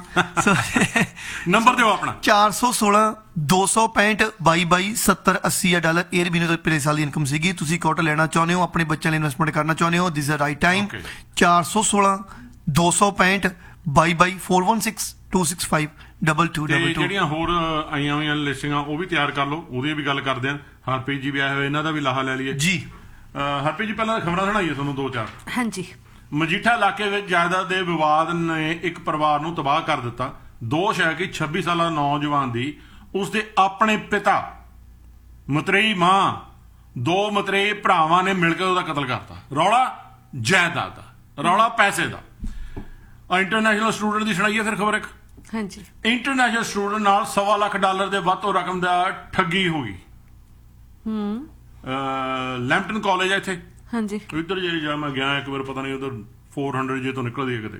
ਨੰਬਰ ਦਿਓ ਆਪਣਾ ਚਾਰ ਸੌ ਸੋਲਾਂ ਦੋ ਸੌ ਪੈਂਹਠ ਬਾਈ ਬਾਈ ਸੱਤਰ ਅੱਸੀ ਡਾਲਰ ਏਅਰਬੀਐਨਬੀ ਤੋਂ ਪਿਛਲੇ ਸਾਲ ਦੀ ਇਨਕਮ ਸੀਗੀ। ਤੁਸੀਂ ਕਾਟ ਲੈਣਾ ਚਾਹੁੰਦੇ ਹੋ, ਆਪਣੇ ਬੱਚਿਆਂ ਲਈ ਇਨਵੈਸਟਮੈਂਟ ਕਰਨਾ ਚਾਹੁੰਦੇ ਹੋ, ਦਿਸ ਇਜ਼ ਰਾਈਟ ਟਾਈਮ। ਚਾਰ ਸੌ ਸੋਲਾਂ ਦੋ ਸੌ ਪੈਂਹਠ ਬਾਈ ਬਾਈ four one six two six five double two double two. ਜਿਹੜੀਆਂ ਹੋਰ ਆਈਆਂ ਹੋਈਆਂ ਲਿਸਟਿੰਗਾਂ ਉਹ ਵੀ ਤਿਆਰ ਕਰ ਲਓ, ਉਹਦੀ ਵੀ ਗੱਲ ਕਰਦੇ ਆ। ਹਰਪ੍ਰੀਤ ਜੀ ਵੀ ਆਏ ਹੋਏ, ਇਹਨਾਂ ਦਾ ਵੀ ਲਾਹਾ ਲੈ ਲਈਏ ਜੀ। ਹਰਪ੍ਰੀਤ ਜੀ ਪਹਿਲਾਂ ਖਬਰਾਂ ਸੁਣਾਈਏ ਤੁਹਾਨੂੰ ਦੋ ਚਾਰ। ਹਾਂਜੀ। ਮਜੀਠਾ ਇਲਾਕੇ ਵਿੱਚ ਜਾਇਦਾਦ ਦੇ ਵਿਵਾਦ ਨੇ ਇੱਕ ਪਰਿਵਾਰ ਨੂੰ ਤਬਾਹ ਕਰ ਦਿੱਤਾ। ਦੋਸ਼ ਹੈ ਕਿ ਛੱਬੀ ਸਾਲਾ ਨੌਜਵਾਨ ਦੀ ਉਸਦੇ ਆਪਣੇ ਪਿਤਾ, ਮਤਰੇਈ ਮਾਂ, ਦੋ ਮਤਰੇਈ ਭਰਾਵਾਂ ਨੇ ਮਿਲ ਕੇ ਉਹਦਾ ਕਤਲ ਕਰਤਾ। ਰੌਲਾ ਜਾਇਦਾਦ ਦਾ, ਰੌਲਾ ਪੈਸੇ ਦਾ। ਇੰਟਰਨੈਸ਼ਨਲ ਸਟੂਡੈਂਟ ਦੀ ਸੁਣਾਈਏ ਫਿਰ ਖਬਰ ਇੱਕ। ਹਾਂਜੀ। ਇੰਟਰਨੈਸ਼ਨਲ ਸਟੂਡੈਂਟ ਨਾਲ ਸਵਾ ਲੱਖ ਡਾਲਰ ਦੇ ਵੱਧ ਤੋਂ ਰਕਮ ਦਾ ਠੱਗੀ ਹੋ ਗਈ। ਹੂੰ। ਲੈਂਪਟਨ ਕਾਲਜ ਹੈ ਇੱਥੇ। ਹਾਂਜੀ। ਇੱਧਰ ਜੇ ਜਾ ਮੈਂ ਗਿਆ ਇੱਕ ਵਾਰ, ਪਤਾ ਨਹੀਂ ਉਧਰ ਚਾਰ ਸੌ ਜੇ ਤੋਂ ਨਿਕਲਦੀ ਹੈ ਕਿਤੇ।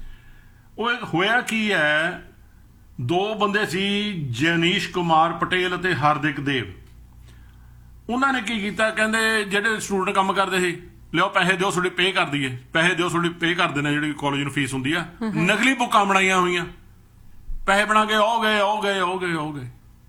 ਉਹ ਹੋਇਆ ਕੀ ਹੈ, ਦੋ ਬੰਦੇ ਸੀ ਜਨੀਸ਼ ਕੁਮਾਰ ਪਟੇਲ ਅਤੇ ਹਾਰਦਿਕ ਦੇਵ। ਉਹਨਾਂ ਨੇ ਕੀ ਕੀਤਾ, ਕਹਿੰਦੇ ਜਿਹੜੇ ਸਟੂਡੈਂਟ ਕੰਮ ਕਰਦੇ ਸੀ, ਲਿਓ ਪੈਸੇ ਦਿਓ ਤੁਹਾਡੀ ਪੇ ਕਰ ਦਈਏ, ਪੈਸੇ ਦਿਓ ਤੁਹਾਡੀ ਪੇ ਕਰ ਦੇਣਾ ਜਿਹੜੀ ਕਾਲਜ ਨੂੰ ਫੀਸ ਹੁੰਦੀ ਆ। ਨਕਲੀ ਬੁੱਕਾਂ ਬਣਾਈਆਂ ਹੋਈਆਂ, ਪੈਸੇ ਬਣਾ ਕੇ ਹੋ ਗਏ ਹੋ ਗਏ ਹੋ ਗਏ ਹੋ ਗਏ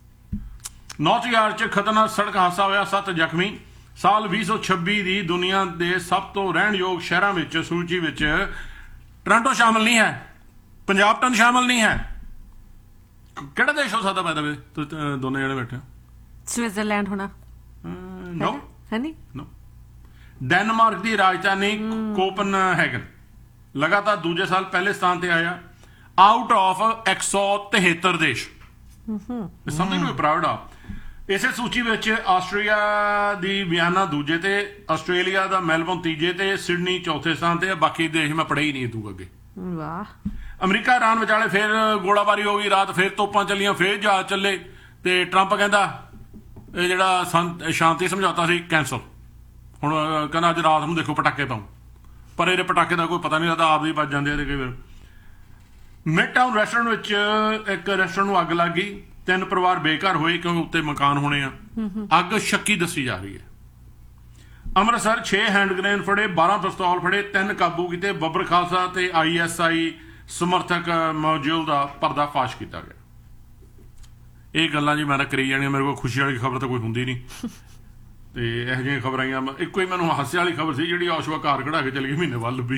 ਨੌਰਥ ਯਾਰਡ 'ਚ ਖਤਰਨਾਕ ਸੜਕ ਹਾਦਸਾ ਹੋਇਆ, ਸੱਤ ਜ਼ਖਮੀ। ਸਾਲ ਵੀਹ ਸੌ ਛੱਬੀ ਦੀ ਦੁਨੀਆ ਦੇ ਸਭ ਤੋਂ ਰਹਿਣਯੋਗ ਸ਼ਹਿਰਾਂ ਵਿੱਚ ਸੂਚੀ ਵਿੱਚ ਟੋਰਾਂਟੋ ਸ਼ਾਮਲ ਨਹੀਂ ਹੈ, ਪੰਜਾਬ ਟਨ ਸ਼ਾਮਲ ਨਹੀਂ ਹੈ। ਕਿਹੜਾ ਦੇਸ਼ ਹੋ ਸਕਦਾ ਪੈਦਾ ਵੇ? ਤੁਸੀਂ ਦੋਨੇ ਜਿਹੜੇ ਬੈਠੇ ਹੋ। ਸਵਿਟਜ਼ਰਲੈਂਡ ਹੋਣਾ? ਨੋ ਹੈ ਨਹੀਂ। ਨੋ। ਡੈਨਮਾਰਕ ਦੀ ਰਾਜਧਾਨੀ ਕੋਪਨਹੈਗਨ ਲਗਾਤਾਰ ਦੂਜੇ ਸਾਲ ਪਹਿਲੇ ਸਥਾਨ ਤੇ ਆਇਆ, ਆਊਟ ਆਫ ਇੱਕ ਸੌ ਤਿਹੱਤਰ ਦੇਸ਼। Something to be proud of. ਇਸੇ ਸੂਚੀ ਵਿੱਚ ਆਸਟਰੀਆ ਦੀ ਵਿਆਨਾ ਦੂਜੇ ਤੇ, ਆਸਟ੍ਰੇਲੀਆ ਦਾ ਮੈਲਬੌਰਨ ਤੀਜੇ ਤੇ, ਸਿਡਨੀ ਚੌਥੇ ਸਥਾਨ ਤੇ। ਬਾਕੀ ਦੇਸ਼ ਮੈਂ ਪੜ੍ਹੇ ਹੀ ਨਹੀਂ ਤੂੰ ਅੱਗੇ। ਵਾਹ। ਅਮਰੀਕਾ ਇਰਾਨ ਵਿਚਾਲੇ ਫਿਰ ਗੋਲਾਬਾਰੀ ਹੋ ਗਈ ਰਾਤ, ਫਿਰ ਤੋਪਾਂ ਚੱਲੀਆਂ, ਫਿਰ ਜਹਾਜ਼ ਚੱਲੇ ਤੇ ਟਰੰਪ ਕਹਿੰਦਾ ਇਹ ਜਿਹੜਾ ਸ਼ਾਂਤੀ ਸਮਝੌਤਾ ਸੀ ਕੈਂਸਲ। ਹੁਣ ਕਹਿੰਦਾ ਅੱਜ ਰਾਤ ਨੂੰ ਦੇਖੋ ਪਟਾਕੇ ਪਾਉ, ਪਰ ਇਹਦੇ ਪਟਾਕੇ ਦਾ ਕੋਈ ਪਤਾ ਨਹੀਂ ਲੱਗਦਾ, ਆਪ ਵੀ ਵੱਜ ਜਾਂਦੇ ਆ ਕਈ ਵਾਰ। ਮਿਡ ਟਾਊਨ ਰੈਸਟੋਰੈਂਟ ਵਿੱਚ ਇੱਕ ਰੈਸਟੋਰੈਂਟ ਨੂੰ ਅੱਗ ਲੱਗ ਗਈ, ਤਿੰਨ ਪਰਿਵਾਰ ਬੇਘਰ ਹੋਏ ਕਿਉਂਕਿ ਉੱਤੇ ਮਕਾਨ ਹੋਣੇ ਆ। ਅੱਗ ਸ਼ੱਕੀ ਦੱਸੀ ਜਾ ਰਹੀ ਹੈ। ਅੰਮ੍ਰਿਤਸਰ ਛੇ ਹੈਂਡ ਗ੍ਰੇਨੇਡ ਫੜੇ, ਬਾਰਾਂ ਪਿਸਤੌਲ ਫੜੇ, ਤਿੰਨ ਕਾਬੂ ਕੀਤੇ। ਬੱਬਰ ਖਾਲਸਾ ਤੇ ਆਈ ਐਸ ਆਈ ਸਮਰਥਕ ਮੌਜੂਦ ਦਾ ਪਰਦਾਫਾਸ਼ ਕੀਤਾ ਗਿਆ। ਇਹ ਗੱਲਾਂ ਜੀ ਮੈਂ ਤਾਂ ਕਰੀ ਜਾਣੀਆਂ, ਮੇਰੇ ਕੋਲ ਖੁਸ਼ੀ ਵਾਲੀ ਖਬਰ ਤਾਂ ਕੋਈ ਹੁੰਦੀ ਨਹੀਂ ਤੇ ਇਹੋ ਜਿਹੀਆਂ ਖਬਰਾਂ ਆਈਆਂ। ਇੱਕੋ ਹੀ ਮੈਨੂੰ ਹਾਸੇ ਵਾਲੀ ਖਬਰ ਸੀ ਜਿਹੜੀ ਆਸ਼ਵਾ ਕਾਰ ਕਢਾ ਕੇ ਚਲੀ ਗਈ ਮਹੀਨੇ ਬਾਅਦ ਲੱਭੀ।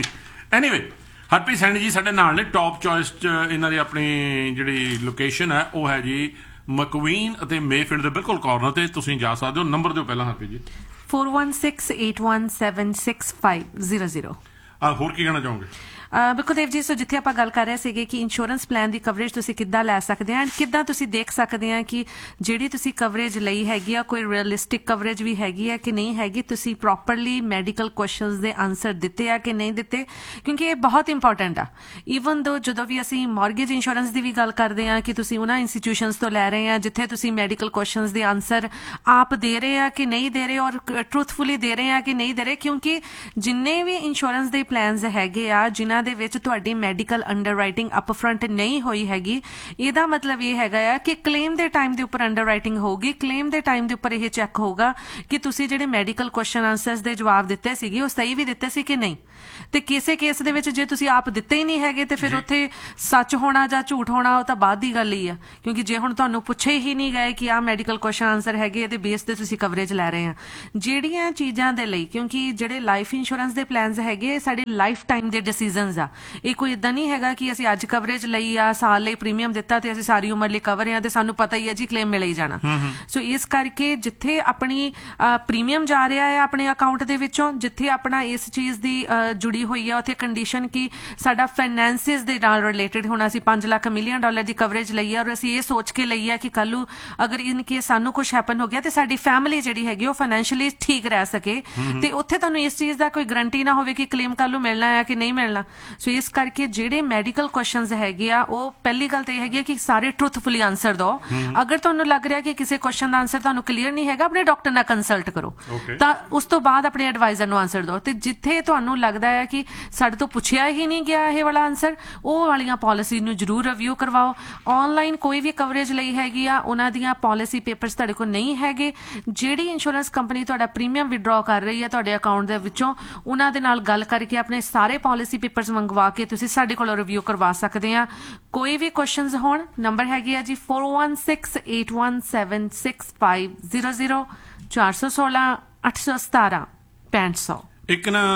ਐਨੀਵੇ, ਹਰਪ੍ਰੀਤ ਸੈਣੀ ਜੀ ਸਾਡੇ ਨਾਲ ਨੇ। ਟੌਪ ਚੋਇਸ 'ਚ ਇਹਨਾਂ ਦੀ ਆਪਣੀ ਜਿਹੜੀ ਲੋਕੇਸ਼ਨ ਹੈ ਉਹ ਹੈ ਜੀ ਮਕਵੀਨ ਅਤੇ ਮੇਫੀਲਡ ਦੇ ਬਿਲਕੁਲ ਕਾਰਨਰ ਤੇ। ਤੁਸੀਂ ਜਾ ਸਕਦੇ ਹੋ। ਨੰਬਰ ਦਿਓ ਪਹਿਲਾਂ Harpreet ji. four one six eight one seven six five zero zero। ਆ ਹੋਰ ਕੀ ਕਹਿਣਾ ਚਾਹੋਗੇ? ਬਿਲਕੁਲ ਦੇਵ ਜੀ, ਸੋ ਜਿੱਥੇ ਆਪਾਂ ਗੱਲ ਕਰ ਰਹੇ ਸੀਗੇ ਕਿ ਇੰਸ਼ੋਰੈਂਸ ਪਲਾਨ ਦੀ ਕਵਰੇਜ ਤੁਸੀਂ ਕਿੱਦਾਂ ਲੈ ਸਕਦੇ ਆ, ਕਿੱਦਾਂ ਤੁਸੀਂ ਦੇਖ ਸਕਦੇ ਆ ਕਿ ਜਿਹੜੀ ਤੁਸੀਂ ਕਵਰੇਜ ਲਈ ਹੈਗੀ ਆ ਕੋਈ ਰੀਅਲਿਸਟਿਕ ਕਵਰੇਜ ਵੀ ਹੈਗੀ ਆ ਕਿ ਨਹੀਂ ਹੈਗੀ, ਤੁਸੀਂ ਪ੍ਰੋਪਰਲੀ ਮੈਡੀਕਲ ਕੁਐਸਚਨਸ ਦੇ ਆਨਸਰ ਦਿੱਤੇ ਆ ਕਿ ਨਹੀਂ ਦਿੱਤੇ, ਕਿਉਂਕਿ ਇਹ ਬਹੁਤ ਇੰਪੋਰਟੈਂਟ ਆ। ਈਵਨ ਦੋ ਜਦੋਂ ਵੀ ਅਸੀਂ ਮਾਰਗੇਜ ਇੰਸ਼ੋਰੈਂਸ ਦੀ ਵੀ ਗੱਲ ਕਰਦੇ ਆ ਕਿ ਤੁਸੀਂ ਉਹਨਾਂ ਇੰਸਟੀਟਿਊਸ਼ਨਸ ਤੋਂ ਲੈ ਰਹੇ ਆ ਜਿੱਥੇ ਤੁਸੀਂ ਮੈਡੀਕਲ ਕੁਐਸਚਨਸ ਦੇ ਆਨਸਰ ਆਪ ਦੇ ਰਹੇ ਆ ਕਿ ਨਹੀਂ ਦੇ ਰਹੇ, ਔਰ ਟਰੂਥਫੁਲੀ ਦੇ ਰਹੇ ਆ ਕਿ ਨਹੀਂ ਦੇ ਰਹੇ, ਕਿਉਂਕਿ ਜਿੰਨੇ ਵੀ ਇੰਸ਼ੋਰੈਂਸ ਦੇ ਪਲਾਨਸ ਹੈਗੇ ਆ ਜਿਨ੍ਹਾਂ ਦੇ ਵਿੱਚ ਤੁਹਾਡੀ ਮੈਡੀਕਲ ਅੰਡਰਰਾਈਟਿੰਗ ਅਪਫਰੰਟ ਨਹੀਂ ਹੋਈ ਹੈਗੀ, ਇਹਦਾ ਮਤਲਬ ਇਹ ਹੈਗਾ ਆ ਕਿ ਕਲੇਮ ਦੇ ਟਾਈਮ ਦੇ ਉੱਪਰ ਅੰਡਰਰਾਈਟਿੰਗ ਹੋਊਗੀ। ਕਲੇਮ ਦੇ ਟਾਈਮ ਦੇ ਉੱਪਰ ਇਹ ਚੈੱਕ ਹੋਊਗਾ ਕਿ ਤੁਸੀਂ ਜਿਹੜੇ ਮੈਡੀਕਲ ਕੁਐਸਚਨ ਆਨਸਰਸ ਦੇ ਜਵਾਬ ਦਿੱਤੇ ਸੀਗੇ ਉਹ ਸਹੀ ਵੀ ਦਿੱਤੇ ਸੀ ਕਿ ਨਹੀਂ। ਤੇ ਕਿਸੇ ਕੇਸ ਦੇ ਵਿੱਚ ਜੇ ਤੁਸੀਂ ਆਪ ਦਿੱਤੇ ਹੀ ਨਹੀਂ ਹੈਗੇ ਤੇ ਫਿਰ ਉੱਥੇ ਸੱਚ ਹੋਣਾ ਜਾਂ ਝੂਠ ਹੋਣਾ ਉਹ ਤਾਂ ਬਾਅਦ ਦੀ ਗੱਲ ਹੀ ਆ, ਕਿਉਂਕਿ ਜੇ ਹੁਣ ਤੁਹਾਨੂੰ ਪੁੱਛੇ ਹੀ ਨਹੀਂ ਗਏ ਕਿ ਆਹ ਮੈਡੀਕਲ ਕੁਐਸਚਨ ਆਨਸਰ ਹੈਗੇ ਇਹਦੇ ਬੇਸ ਤੇ ਤੁਸੀਂ ਕਵਰੇਜ ਲੈ ਰਹੇ ਆ ਜਿਹੜੀਆਂ ਚੀਜ਼ਾਂ ਦੇ ਲਈ, ਕਿਉਂਕਿ ਜਿਹੜੇ ਲਾਈਫ ਇੰਸ਼ੋਰੈਂਸ ਦੇ ਪਲਾਨਸ ਹੈਗੇ ਸਾਡੇ ਲਾਈਫ ਟਾਈਮ ਦੇ ਡਿਸੀਜਨਸ ਆ। ਇਹ ਕੋਈ ਇਦਾਂ ਨਹੀਂ ਹੈਗਾ ਕਿ ਅਸੀਂ ਅੱਜ ਕਵਰੇਜ ਲਈ ਆ, ਸਾਲ ਲਈ ਪ੍ਰੀਮੀਅਮ ਦਿੱਤਾ ਤੇ ਅਸੀਂ ਸਾਰੀ ਉਮਰ ਲਈ ਕਵਰ ਆ ਤੇ ਸਾਨੂੰ ਪਤਾ ਹੀ ਹੈ ਜੀ ਕਲੇਮ ਮਿਲ ਹੀ ਜਾਣਾ। ਸੋ ਇਸ ਕਰਕੇ ਜਿੱਥੇ ਆਪਣੀ ਪ੍ਰੀਮੀਅਮ ਜਾ ਰਿਹਾ ਹੈ ਆਪਣੇ ਅਕਾਊਂਟ ਦੇ ਵਿੱਚੋਂ, ਜਿੱਥੇ ਆਪਣਾ ਇਸ ਚੀਜ਼ ਦੀ ਜੁੜੀ ਹੋਈ ਆ ਉੱਥੇ ਕੰਡੀਸ਼ਨ ਕਿ ਸਾਡਾ ਫਾਈਨੈਂਸਿਸ ਦੇ ਨਾਲ ਰਿਲੇਟਡ ਹੋਣਾ, ਅਸੀਂ ਪੰਜ ਲੱਖ ਮਿਲੀਅਨ ਡਾਲਰ ਦੀ ਕਵਰੇਜ ਲਈ ਆ ਔਰ ਅਸੀਂ ਇਹ ਸੋਚ ਕੇ ਲਈ ਆ ਕਿ ਕੱਲ ਨੂੰ ਅਗਰ ਇਨ ਕੇਸ ਸਾਨੂੰ ਕੁਝ ਹੈਪਨ ਹੋ ਗਿਆ ਤੇ ਸਾਡੀ ਫੈਮਿਲੀ ਜਿਹੜੀ ਹੈਗੀ ਉਹ ਫਾਈਨੈਂਸ਼ੀਅਲੀ ਠੀਕ ਰਹਿ ਸਕੇ, ਤੇ ਉੱਥੇ ਤੁਹਾਨੂੰ ਇਸ ਚੀਜ਼ ਦਾ ਕੋਈ ਗਰੰਟੀ ਨਾ ਹੋਵੇ ਕਿ ਕਲੇਮ ਕੱਲ ਨੂੰ ਮਿਲਣਾ ਹੈ ਕਿ ਨਹੀਂ ਮਿਲਣਾ। ਸੋ ਇਸ ਕਰਕੇ ਜਿਹੜੇ ਮੈਡੀਕਲ ਕੁਐਸਚਨਸ ਹੈਗੇ ਆ ਉਹ ਪਹਿਲੀ ਗੱਲ ਤਾਂ ਇਹ ਹੈਗੀ ਕਿ ਸਾਰੇ ਟਰੂਥਫੁਲੀ ਆਨਸਰ ਦਿਓ। ਅਗਰ ਤੁਹਾਨੂੰ ਲੱਗ ਰਿਹਾ ਕਿ ਕਿਸੇ ਕੁਐਸਚਨ ਦਾ ਆਨਸਰ ਤੁਹਾਨੂੰ ਕਲੀਅਰ ਨਹੀਂ ਹੈਗਾ, ਆਪਣੇ ਡਾਕਟਰ ਨਾਲ ਕੰਸਲਟ ਕਰੋ ਤਾਂ ਉਸ ਤੋਂ ਬਾਅਦ ਆਪਣੇ ਐਡਵਾਈਜ਼ਰ ਨੂੰ ਆਨਸਰ ਦਿਓ। ਤੇ ਜਿੱਥੇ ਤੁਹਾਨੂੰ ਲੱਗਦਾ ਹੈ ਕਿ ਸਾਡੇ ਤੋਂ ਪੁੱਛਿਆ ਹੀ ਨਹੀਂ ਗਿਆ ਇਹ ਵਾਲਾ ਆਨਸਰ, ਉਹ ਵਾਲੀਆਂ ਪਾਲਿਸੀ ਨੂੰ ਜ਼ਰੂਰ ਰਿਵਿਊ ਕਰਵਾਓ। ਆਨਲਾਈਨ ਕੋਈ ਵੀ ਕਵਰੇਜ ਲਈ ਹੈਗੀ ਆ ਉਹਨਾਂ ਦੀਆਂ ਪਾਲਿਸੀ ਪੇਪਰਸ ਤੁਹਾਡੇ ਕੋਲ ਨਹੀਂ ਹੈਗੇ, ਜਿਹੜੀ ਇੰਸ਼ੋਰੈਂਸ ਕੰਪਨੀ ਤੁਹਾਡਾ ਪ੍ਰੀਮੀਅਮ ਵਿਡਰਾਅ ਕਰ ਰਹੀ ਹੈ ਤੁਹਾਡੇ ਅਕਾਊਂਟ ਦੇ ਵਿੱਚੋਂ, ਉਹਨਾਂ ਦੇ ਨਾਲ ਗੱਲ ਕਰਕੇ ਆਪਣੇ ਸਾਰੇ ਪਾਲਿਸੀ ਪੇਪਰਸ ਮੰਗਵਾ ਕੇ ਤੁਸੀਂ ਸਾਡੇ ਕੋਲੋਂ ਰਿਵਿਊ ਕਰਵਾ ਸਕਦੇ ਆ। ਕੋਈ ਵੀ ਕੁਐਸਚਨਸ ਹੋਣ, ਨੰਬਰ ਹੈਗੀ ਆ ਜੀ four one six eight one seven six five zero zero ਚਾਰ ਸੌ ਸੋਲਾਂ ਅੱਠ ਸੌ ਸਤਾਰਾਂ ਪੈਂਹਠ ਸੌ। ਇੱਕ ਨਾ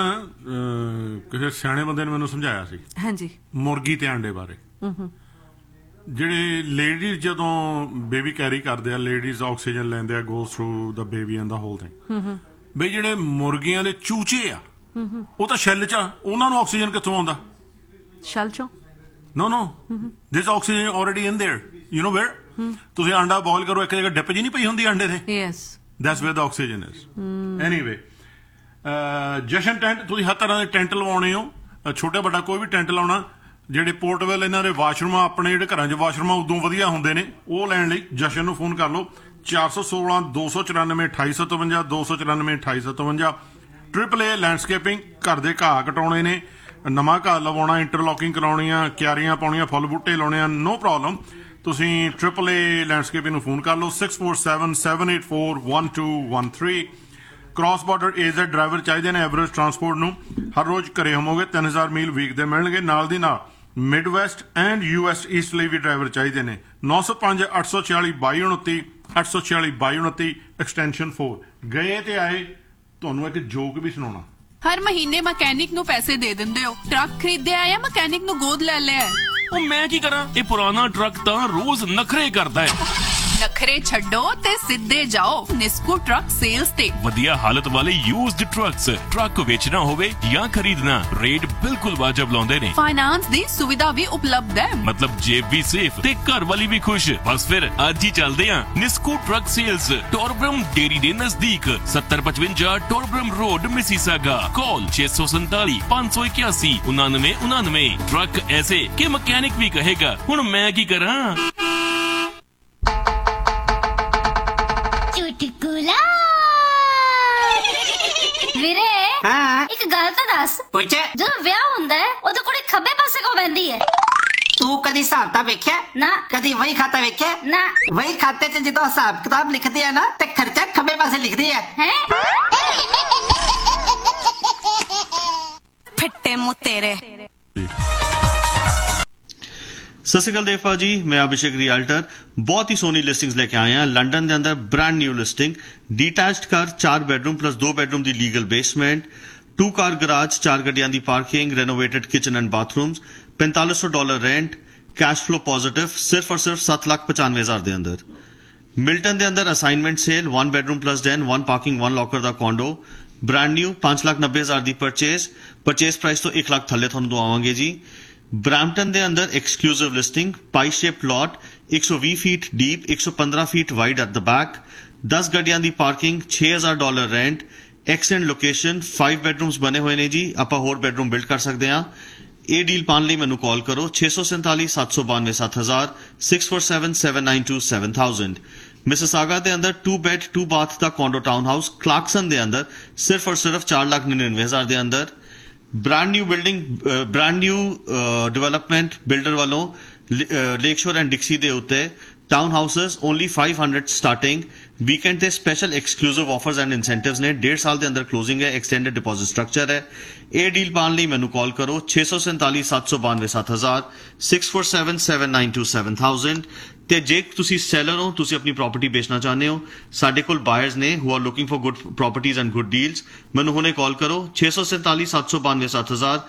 ਕਿਸੇ ਸਿਆਣੇ ਬੰਦੇ ਨੇ ਮੈਨੂੰ ਸਮਝਾਇਆ ਸੀ ਹਾਂਜੀ ਮੁਰਗੀ ਤੇ ਆਂਡੇ ਬਾਰੇ। ਜਿਹੜੇ ਲੇਡੀਜ਼ ਜਦੋਂ ਬੇਬੀ ਕੈਰੀ ਕਰਦੇ ਆ, ਲੇਡੀਜ਼ ਆਕਸੀਜਨ ਲੈਂਦੇ ਆ, go through the baby and the hole thing, ਬਈ ਜਿਹੜੇ ਮੁਰਗੀਆਂ ਦੇ ਚੂਚੇ ਆ ਉਹ ਤਾਂ ਸ਼ੈੱਲ ਚ ਆ, ਉਹਨਾਂ ਨੂੰ ਆਕਸੀਜਨ ਕਿੱਥੋਂ ਆਉਂਦਾ? ਸ਼ੈੱਲ ਚੋਂ? ਨੋ ਨੋ ਦਿਸ oxygen already in there, you know wear. ਤੁਸੀਂ ਆਂਡਾ ਬੋਇਲ ਕਰੋ, ਇੱਕ ਜਗ੍ਹਾ ਡਿਪ ਜੀ ਨਹੀਂ ਪਈ ਹੁੰਦੀ ਆਂਡੇ ਤੇ, yes that's wear the oxygen is. Anyway, ਜਸ਼ਨ ਟੈਂਟ, ਤੁਸੀਂ ਹਰ ਤਰ੍ਹਾਂ ਦੇ ਟੈਂਟ ਲਵਾਉਣੇ ਹੋ, ਛੋਟਾ ਵੱਡਾ ਕੋਈ ਵੀ ਟੈਂਟ ਲਾਉਣਾ। ਜਿਹੜੇ ਪੋਰਟੇਬਲ ਇਹਨਾਂ ਦੇ ਵਾਸ਼ਰੂਮ ਆਪਣੇ ਜਿਹੜੇ ਘਰਾਂ 'ਚ ਵਾਸ਼ਰੂਮ ਉਦੋਂ ਵਧੀਆ ਹੁੰਦੇ ਨੇ, ਉਹ ਲੈਣ ਲਈ ਜਸ਼ਨ ਨੂੰ ਫੋਨ ਕਰ ਲਓ ਚਾਰ ਸੌ ਸੋਲਾਂ ਦੋ ਸੌ ਚੁਰਾਨਵੇਂ ਅਠਾਈ ਸਤਵੰਜਾ ਦੋ ਸੌ ਚੁਰਾਨਵੇਂ ਅਠਾਈ ਸਤਵੰਜਾ। ਟ੍ਰਿਪਲ ਏ ਲੈਂਡਸਕੇਪਿੰਗ, ਘਰ ਦੇ ਘਾਹ ਕਟਾਉਣੇ ਨੇ, ਨਵਾਂ ਘਾਹ ਲਵਾਉਣਾ, ਇੰਟਰਲੋਕਿੰਗ ਕਰਾਉਣੀਆਂ, ਕਿਆਰੀਆਂ ਪਾਉਣੀਆਂ, ਫੁੱਲ ਬੂਟੇ ਲਾਉਣੇ ਆ, ਨੋ ਪ੍ਰੋਬਲਮ। ਤੁਸੀਂ ਟ੍ਰਿਪਲ ਏ ਲੈਂਡਸਕੇਪਿੰਗ ਨੂੰ ਫੋਨ ਕਰ ਲਓ six four seven seven eight four one two one three. Cross border aged driver ਚਾਹੀਦੇ ਨੇ ਐਵਰੇਜ ਟਰਾਂਸਪੋਰਟ ਨੂੰ, ਹਰ ਰੋਜ਼ ਘਰੇ ਹੋਵੋਗੇ, ਤਿੰਨ ਹਜ਼ਾਰ ਮੀਲ ਵੀਕ ਦੇ ਮਿਲਣਗੇ। ਨਾਲ ਦੀ ਨਾਲ mid West and U S East ਲਈ ਵੀ ਡਰਾਈਵਰ ਚਾਹੀਦੇ ਨੇ। ਨੌ ਸੌ ਪੰਜ ਅੱਠ ਸੌ ਛਿਆਲੀ ਬਾਈ ਉਨੱਤੀ ਅੱਠ ਸੌ ਛਿਆਲੀ ਬਾਈ ਉਨੱਤੀ ਐਕਸਟੈਂਸ਼ਨ ਫੋਰ। ਗਏ ਤੇ ਆਏ, ਤੁਹਾਨੂੰ ਇੱਕ ਜੋਕ ਵੀ ਸੁਣਾਉਣਾ। ਹਰ ਮਹੀਨੇ ਮਕੈਨਿਕ ਨੂੰ ਪੈਸੇ ਦੇ ਦਿੰਦੇ ਹੋ, ਟਰੱਕ ਖਰੀਦਿਆ ਜਾਂ ਮਕੈਨਿਕ ਨੂੰ ਗੋਦ ਲੈ ਲਿਆ? ਉਹ ਮੈਂ ਕੀ ਕਰਾਂ, ਇਹ ਪੁਰਾਣਾ ਟਰੱਕ ਤਾਂ ਰੋਜ਼ ਨਖਰੇ ਕਰਦਾ ਹੈ। ਨਖਰੇ ਛੱਡੋ ਤੇ ਸਿੱਧੇ ਜਾਓ ਨਿਸਕੂ ਟਰੱਕ ਸੇਲਸ ਤੇ। ਵਧੀਆ ਹਾਲਤ ਵਾਲੇ ਯੂਜ਼ਡ ਟਰੱਕਸ, ਟਰੱਕ ਵੇਚਣਾ ਹੋਵੇ ਜਾਂ ਖਰੀਦਣਾ, ਰੇਟ ਬਿਲਕੁਲ ਵਾਜਬ ਲਾਉਂਦੇ ਨੇ। ਫਾਈਨਾਂਸ ਦੀ ਸੁਵਿਧਾ ਵੀ ਉਪਲਬਧ ਹੈ, ਮਤਲਬ ਜੇਬ ਵੀ ਸੇਫ ਤੇ ਘਰ ਵਾਲੀ ਵੀ ਖੁਸ਼। ਬਸ ਫਿਰ ਅੱਜ ਹੀ ਚੱਲਦੇ ਆਂ ਨਿਸਕੂ ਟਰੱਕ ਸੇਲਸ, ਟੋਰਬਰਮ ਡੇਰੀ ਦੇ ਨਜ਼ਦੀਕ, ਸੱਤਰ ਪਚਵੰਜਾ ਟੋਰਬਰਮ ਰੋਡ, ਮਿਸੀਸਾਗਾ। ਕਾਲ ਛੇ ਸੌ ਸੰਤਾਲੀ ਪੰਜ ਸੌ ਇਕਿਆਸੀ ਉਨਾਨਵੇਂ ਉਨਾਨਵੇਂ। ਟਰੱਕ ਐਸੇ ਕਿ ਮਕੈਨਿਕ ਵੀ ਕਹੇਗਾ ਹੁਣ ਮੈਂ ਕੀ ਕਰਾਂ। ਚੁਟਕੁਲਾ ਵੀਰੇ, ਹਾਂ ਇੱਕ ਗੱਲ ਤਾਂ ਦੱਸ, ਪੁੱਛ। ਜਦੋਂ ਵਿਆਹ ਹੁੰਦਾ ਹੈ ਉਦੋਂ ਕੁੜੀ ਖੱਬੇ ਪਾਸੇ ਕਿਉਂ ਬੈੰਦੀ ਹੈ? ਤੂੰ ਕਦੀ ਹਿਸਾਬ ਤਾਂ ਵੇਖਿਆ ਨਾ? ਕਦੀ ਵਹੀ ਖਾਤਾ ਵੇਖਿਆ ਨਾ? ਵਹੀ ਖਾਤੇ 'ਚ ਜਦੋਂ ਹਿਸਾਬ ਕਿਤਾਬ ਲਿਖਦੇ ਆ ਨਾ ਤੇ ਖਰਚਾ ਖੱਬੇ ਪਾਸੇ ਲਿਖਦੇ ਆ। ਹੈ ਫਿੱਟੇ ਮੂੰਹ ਤੇਰੇ। ਸਤਿ ਸ਼੍ਰੀ ਅਕਾਲ ਦੇਵਪਾ ਜੀ, ਮੈਂ ਅਭਿਸ਼ੇਕ ਰਿਆਲਟਰ। ਬਹੁਤ ਹੀ ਸੋਹਣੀ ਲਿਸਟਿੰਗਸ ਲੈ ਕੇ ਆਏ ਹਾਂ ਲੰਡਨ ਦੇ ਅੰਦਰ। ਬ੍ਰਾਂਡ ਨਿਊ ਲਿਸਟਿੰਗ, ਡੀਟੈਚਡ ਘਰ, ਚਾਰ ਬੈਡਰੂਮ ਪਲੱਸ ਦੋ bedroom the legal basement, to car garage, ਚਾਰ ਗੱਡੀਆਂ ਦੀ ਪਾਰਕਿੰਗ, ਰੈਨੋਵੇਟਡ ਕਿਚਨ ਐਂਡ ਬਾਥਰੂਮਸ, पैंतालीस सौ dollar rent, cash flow positive, सिर्फ और सिर्फ सात लाख पचानवे हजार के अंदर। मिल्टन के अंदर assignment cell, one bedroom plus Dane, one parking, one locker का कॉन्डो, ब्रांड न्यू, पांच लाख नब्बे हजार की परचेज, परचेज प्राइस तो एक लाख थले थानू दवावांगे जी। ब्रैम्पटन के अंदर एक्सक्लूसिव लिस्टिंग, पाई शेप लॉट, एक सौ बीस फीट डीप, एक सौ पंद्रह feet wide at the back, दस गड्डियां की पार्किंग, छे हजार dollar rent, accent location, five bedrooms बने हुए ने जी। आप होर बेडरूम बिल्ड कर सकते हैं। ਇਹ ਡੀਲ ਪਾਉਣ ਲਈ ਮੈਨੂੰ ਕਾਲ ਕਰੋ ਛੇ ਸੌ ਸੈਂਤਾਲੀ ਸੱਤ ਸੌ ਬਾਨਵੇਂ ਸੱਤ ਹਜ਼ਾਰ, six four seven seven nine to seven thousand. Mississauga ਦੇ ਅੰਦਰ to bad to bath the condo town house ਕਲਾਰਕਸਨ ਦੇ ਅੰਦਰ ਸਿਰਫ ਔਰ ਸਿਰਫ ਚਾਰ ਲੱਖ ਨੜਿਨਵੇਂ ਹਜ਼ਾਰ ਦੇ ਅੰਦਰ। Brand new building, brand new development builder ਵੱਲੋਂ ਲੇਕ ਸ਼ੋਰ ਐਂਡ ਡਿਕਸੀ ਦੇ ਉੱਤੇ town houses only five hundred starting. Weekend ते special exclusive offers and incentives ने। डेढ़ साल के अंदर क्लोजिंग है, एक्सटेंडेड डिपॉजिट स्ट्रक्चर है। ये डील पाने लिए मैनू कॉल करो छे सौ सैंताली सत्त सौ बानवे सत्त हजार, six four seven seven nine two seven thousand. ਤੇ ਜੇ ਤੁਸੀਂ ਸੈਲਰ ਹੋ, ਤੁਸੀਂ ਆਪਣੀ ਪ੍ਰਾਪਰਟੀ ਵੇਚਣਾ ਚਾਹੁੰਦੇ ਹੋ, ਸਾਡੇ ਕੋਲ ਬਾਇਰਸ ਨੇ who are looking for good properties and good deals. ਮੈਨੂੰ ਹੁਣੇ ਕਾਲ ਕਰੋ ਛੇ ਸੌ ਸੈਂਤਾਲੀ ਸੱਤ ਸੌ ਬਾਨਵੇਂ ਸੱਤ ਹਜ਼ਾਰ,